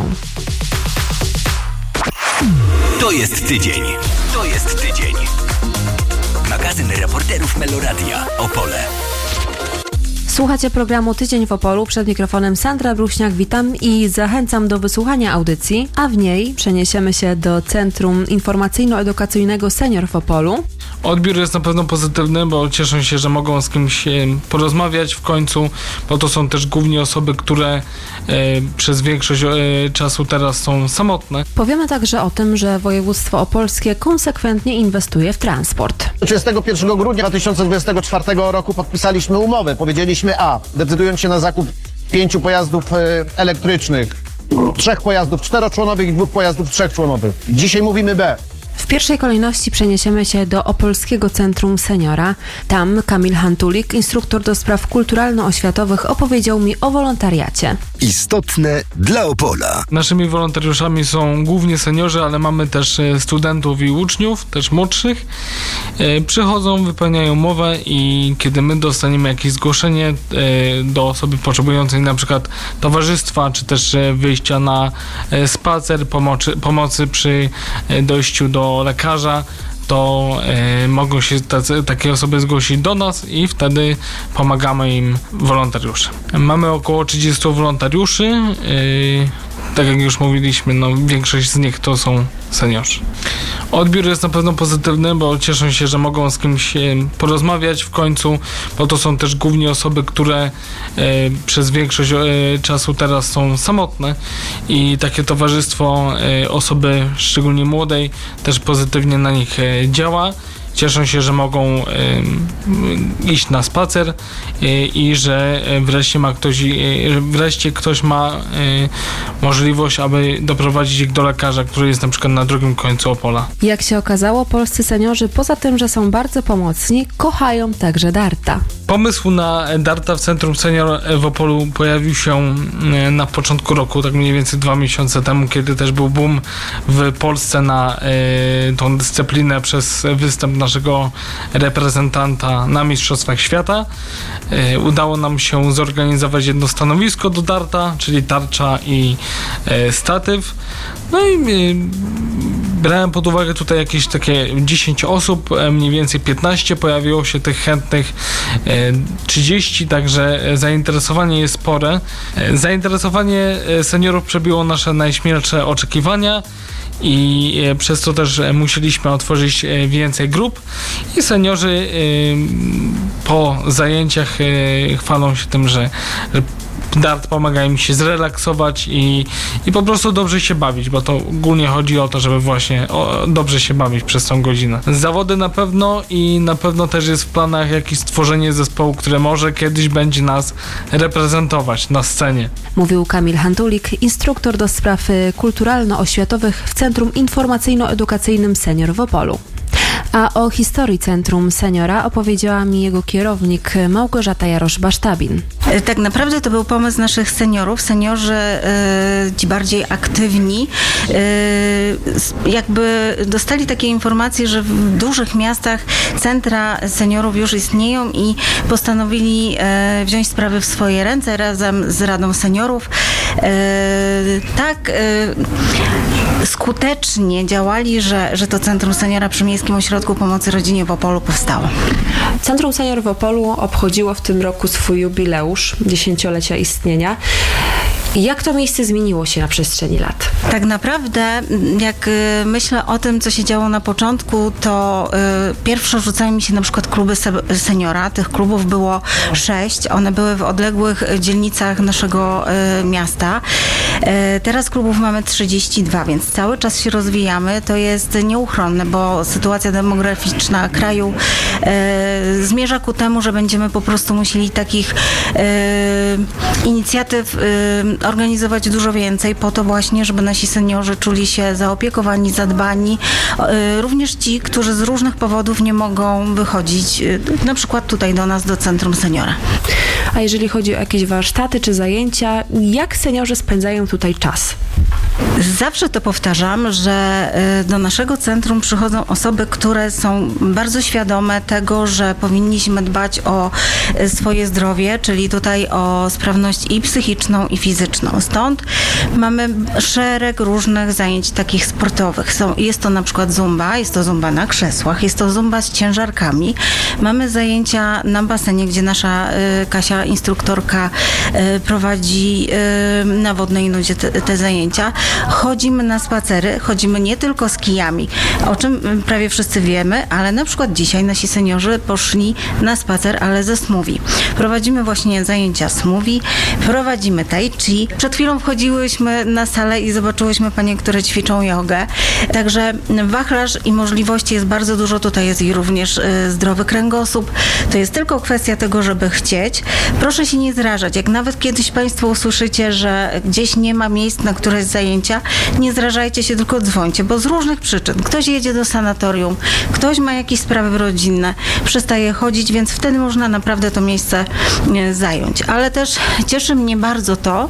To jest tydzień. To jest tydzień. Magazyn reporterów Meloradia Opole. Słuchacie programu Tydzień w Opolu. Przed mikrofonem Sandra Bruśniak. Witam i zachęcam do wysłuchania audycji, a w niej przeniesiemy się do Centrum Informacyjno-Edukacyjnego Senior w Opolu. Odbiór jest na pewno pozytywny, bo cieszą się, że mogą z kimś porozmawiać w końcu, bo to są też głównie osoby, które przez większość czasu teraz są samotne. Powiemy także o tym, że województwo opolskie konsekwentnie inwestuje w transport. 31 grudnia 2024 roku podpisaliśmy umowę. Powiedzieliśmy A, decydując się na zakup 5 pojazdów elektrycznych, 3 pojazdów 4-członowych i 2 pojazdów 3-członowych. Dzisiaj mówimy B. W W pierwszej kolejności przeniesiemy się do Opolskiego Centrum Seniora. Tam Kamil Hantulik, instruktor do spraw kulturalno-oświatowych, opowiedział mi o wolontariacie. Istotne dla Opola. Naszymi wolontariuszami są głównie seniorzy, ale mamy też studentów i uczniów, też młodszych. Przychodzą, wypełniają umowę i kiedy my dostaniemy jakieś zgłoszenie do osoby potrzebującej na przykład towarzystwa, czy też wyjścia na spacer, pomocy przy dojściu do lekarza, to mogą się takie osoby zgłosić do nas i wtedy pomagamy im wolontariusze. Mamy około 30 wolontariuszy. Tak jak już mówiliśmy, większość z nich to są seniorzy. Odbiór jest na pewno pozytywny, bo cieszą się, że mogą z kimś porozmawiać w końcu, bo to są też głównie osoby, które przez większość czasu teraz są samotne i takie towarzystwo osoby szczególnie młodej też pozytywnie na nich działa. Cieszą się, że mogą iść na spacer i że wreszcie ktoś ma możliwość, aby doprowadzić ich do lekarza, który jest na przykład na drugim końcu Opola. Jak się okazało, polscy seniorzy poza tym, że są bardzo pomocni, kochają także darta. Pomysł na darta w Centrum Senior w Opolu pojawił się na początku roku, tak mniej więcej 2 miesiące temu, kiedy też był boom w Polsce na tą dyscyplinę przez występ naszego reprezentanta na Mistrzostwach Świata. Udało nam się zorganizować jedno stanowisko do darta, czyli tarcza i statyw. No i brałem pod uwagę tutaj jakieś takie 10 osób, mniej więcej 15, pojawiło się tych chętnych 30, także zainteresowanie jest spore. Zainteresowanie seniorów przebiło nasze najśmielsze oczekiwania i przez to też musieliśmy otworzyć więcej grup i seniorzy po zajęciach chwalą się tym, że dart pomaga im się zrelaksować i po prostu dobrze się bawić, bo to ogólnie chodzi o to, żeby właśnie dobrze się bawić przez tą godzinę. Zawody na pewno i na pewno też jest w planach jakieś stworzenie zespołu, które może kiedyś będzie nas reprezentować na scenie. Mówił Kamil Hantulik, instruktor do spraw kulturalno-oświatowych w Centrum Informacyjno-Edukacyjnym Senior w Opolu. A o historii Centrum Seniora opowiedziała mi jego kierownik Małgorzata Jarosz-Basztabin. Tak naprawdę to był pomysł naszych seniorów. Seniorzy ci bardziej aktywni jakby dostali takie informacje, że w dużych miastach centra seniorów już istnieją i postanowili wziąć sprawy w swoje ręce razem z Radą Seniorów. Tak skutecznie działali, że to Centrum Seniora przy Miejskim Ośrodku Pomocy Rodzinie w Opolu powstało. Centrum Senior w Opolu obchodziło w tym roku swój jubileusz 10-lecia istnienia. Jak to miejsce zmieniło się na przestrzeni lat? Tak naprawdę, jak myślę o tym, co się działo na początku, to pierwsze rzucają mi się na przykład kluby seniora. Tych klubów było 6. One były w odległych dzielnicach naszego miasta. Teraz klubów mamy 32, więc cały czas się rozwijamy. To jest nieuchronne, bo sytuacja demograficzna kraju zmierza ku temu, że będziemy po prostu musieli takich inicjatyw organizować dużo więcej po to właśnie, żeby nasi seniorzy czuli się zaopiekowani, zadbani. Również ci, którzy z różnych powodów nie mogą wychodzić, na przykład tutaj do nas, do Centrum Seniora. A jeżeli chodzi o jakieś warsztaty czy zajęcia, jak seniorzy spędzają tutaj czas? Zawsze to powtarzam, że do naszego centrum przychodzą osoby, które są bardzo świadome tego, że powinniśmy dbać o swoje zdrowie, czyli tutaj o sprawność i psychiczną, i fizyczną. Stąd mamy szereg różnych zajęć takich sportowych. Jest to na przykład zumba, jest to zumba na krzesłach, jest to zumba z ciężarkami. Mamy zajęcia na basenie, gdzie nasza Kasia, instruktorka, prowadzi na Wodnej Nudzie te zajęcia. Chodzimy na spacery, chodzimy nie tylko z kijami, o czym prawie wszyscy wiemy, ale na przykład dzisiaj nasi seniorzy poszli na spacer, ale ze smoothie. Prowadzimy właśnie zajęcia smoothie, prowadzimy tai chi. Przed chwilą wchodziłyśmy na salę i zobaczyłyśmy panie, które ćwiczą jogę. Także wachlarz i możliwości jest bardzo dużo. Tutaj jest i również zdrowy kręgosłup. To jest tylko kwestia tego, żeby chcieć. Proszę się nie zrażać. Jak nawet kiedyś Państwo usłyszycie, że gdzieś nie ma miejsc na któreś zajęcia, nie zrażajcie się, tylko dzwońcie, bo z różnych przyczyn. Ktoś jedzie do sanatorium, ktoś ma jakieś sprawy rodzinne, przestaje chodzić, więc wtedy można naprawdę to miejsce zająć. Ale też cieszy mnie bardzo to,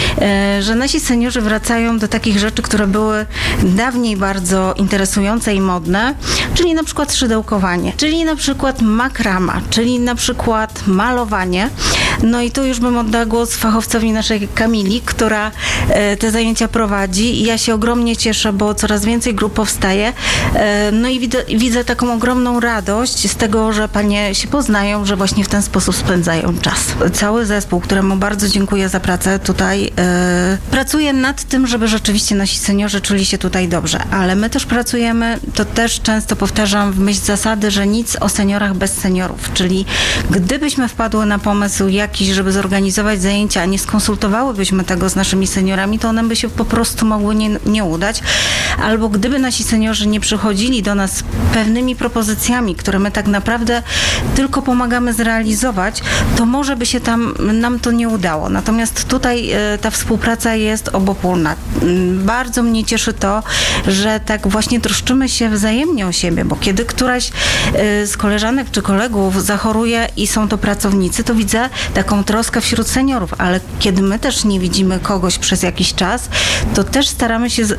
że nasi seniorzy wracają do takich rzeczy, które były dawniej bardzo interesujące i modne, czyli na przykład szydełkowanie, czyli na przykład makrama, czyli na przykład malowanie. No i tu już bym oddała głos fachowcowi naszej Kamili, która te zajęcia prowadzi. Ja się ogromnie cieszę, bo coraz więcej grup powstaje. No i widzę taką ogromną radość z tego, że panie się poznają, że właśnie w ten sposób spędzają czas. Cały zespół, któremu bardzo dziękuję za pracę tutaj, pracuje nad tym, żeby rzeczywiście nasi seniorzy czuli się tutaj dobrze. Ale my też pracujemy, to też często powtarzam w myśl zasady, że nic o seniorach bez seniorów. Czyli gdybyśmy wpadły na pomysł jakiś, żeby zorganizować zajęcia, a nie skonsultowałybyśmy tego z naszymi seniorami, to one by się po prostu mogły nie udać. Albo gdyby nasi seniorzy nie przychodzili do nas z pewnymi propozycjami, które my tak naprawdę tylko pomagamy zrealizować, to może by się nam to nie udało. Natomiast tutaj ta współpraca jest obopólna. Bardzo mnie cieszy to, że tak właśnie troszczymy się wzajemnie o siebie, bo kiedy któraś z koleżanek czy kolegów zachoruje i są to pracownicy, to widzę taką troskę wśród seniorów, ale kiedy my też nie widzimy kogoś przez jakiś czas, to też staramy się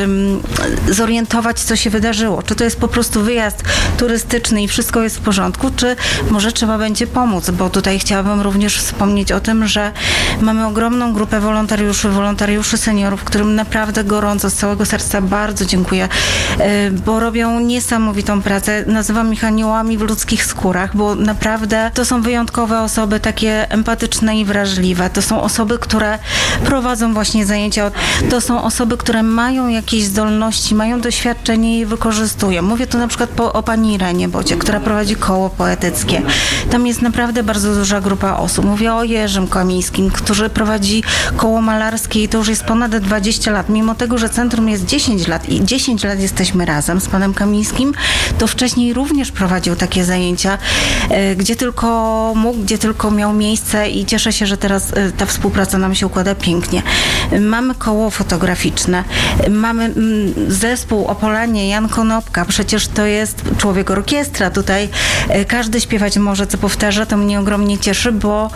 zorientować, co się wydarzyło. Czy to jest po prostu wyjazd turystyczny i wszystko jest w porządku, czy może trzeba będzie pomóc, bo tutaj chciałabym również wspomnieć o tym, że mamy ogromną grupę wolontariuszy seniorów, którym naprawdę gorąco, z całego serca bardzo dziękuję, bo robią niesamowitą pracę. Nazywam ich aniołami w ludzkich skórach, bo naprawdę to są wyjątkowe osoby, takie empatyczne i wrażliwe. To są osoby, które prowadzą właśnie zajęcia. To są osoby, które mają jakieś zdolności, mają doświadczenie i je wykorzystują. Mówię tu na przykład o pani Irenie Bocie, która prowadzi koło poetyckie. Tam jest naprawdę bardzo duża grupa osób. Mówię o Jerzym Kamińskim, który prowadzi koło malarskie i to już jest ponad 20 lat. Mimo tego, że centrum jest 10 lat i 10 lat jesteśmy razem z panem Kamińskim, to wcześniej również prowadził takie zajęcia, gdzie tylko mógł, gdzie tylko miał miejsce i cieszę się, że teraz ta współpraca nam się układa pięknie. Mamy koło fotograficzne, mamy zespół Opolanie, Jan Konopka, przecież to jest człowiek orkiestra. Tutaj każdy śpiewać może, co powtarza, to mnie ogromnie cieszy, bo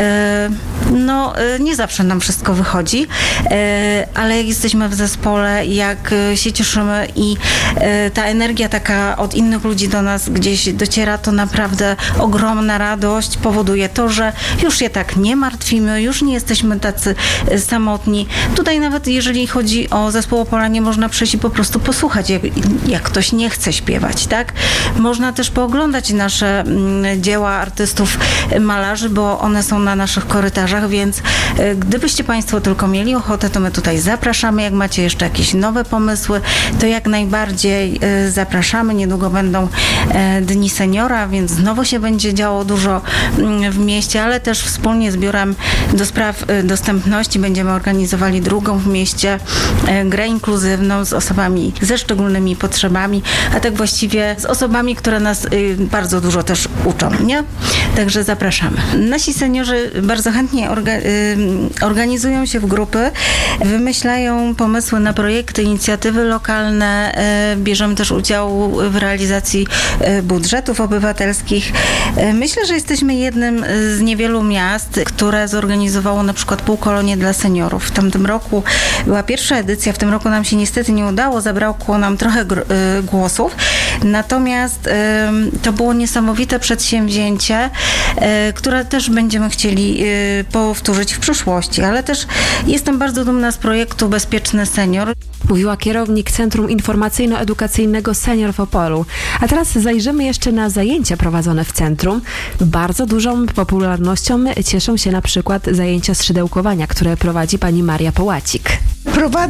nie zawsze nam wszystko wychodzi, ale jak jesteśmy w zespole, jak się cieszymy i ta energia taka od innych ludzi do nas gdzieś dociera, to naprawdę ogromna radość powoduje to, że już się tak nie martwimy, już nie jesteśmy tacy samotni. Tutaj nawet jeżeli chodzi o zespół Opolanie, można przyjść i po prostu posłuchać, jak ktoś nie chce śpiewać, tak? Można też pooglądać nasze dzieła artystów, malarzy, bo one są na naszych korytarzach, więc gdybyście Państwo tylko mieli ochotę, to my tutaj zapraszamy. Jak macie jeszcze jakieś nowe pomysły, to jak najbardziej zapraszamy. Niedługo będą Dni Seniora, więc znowu się będzie działo dużo w mieście, ale też wspólnie z Biurem do Spraw Dostępności będziemy organizowali drugą w mieście grę inkluzywną z osobami ze szczególnymi potrzebami, a tak właściwie z osobami, które nas bardzo dużo też uczą, nie? Także zapraszamy. Nasi seniorzy bardzo chętnie organizują się w grupy, wymyślają pomysły na projekty, inicjatywy lokalne, bierzemy też udział w realizacji budżetów obywatelskich. Myślę, że jesteśmy jednym z niewielu miast, które zorganizowało na przykład półkolonie dla seniorów. W tamtym roku była pierwsza edycja, w tym roku nam się niestety nie udało, zabrakło nam trochę głosów, natomiast to było niesamowite przedsięwzięcie, które też będziemy chcieli powtórzyć w przyszłości, ale też jestem bardzo dumna z projektu Bezpieczny Senior. Mówiła kierownik Centrum Informacyjno-Edukacyjnego Senior w Opolu. A teraz zajrzymy jeszcze na zajęcia prowadzone w centrum. Bardzo dużą popularnością cieszą się na przykład zajęcia z szydełkowania, które prowadzi pani Maria Połacik.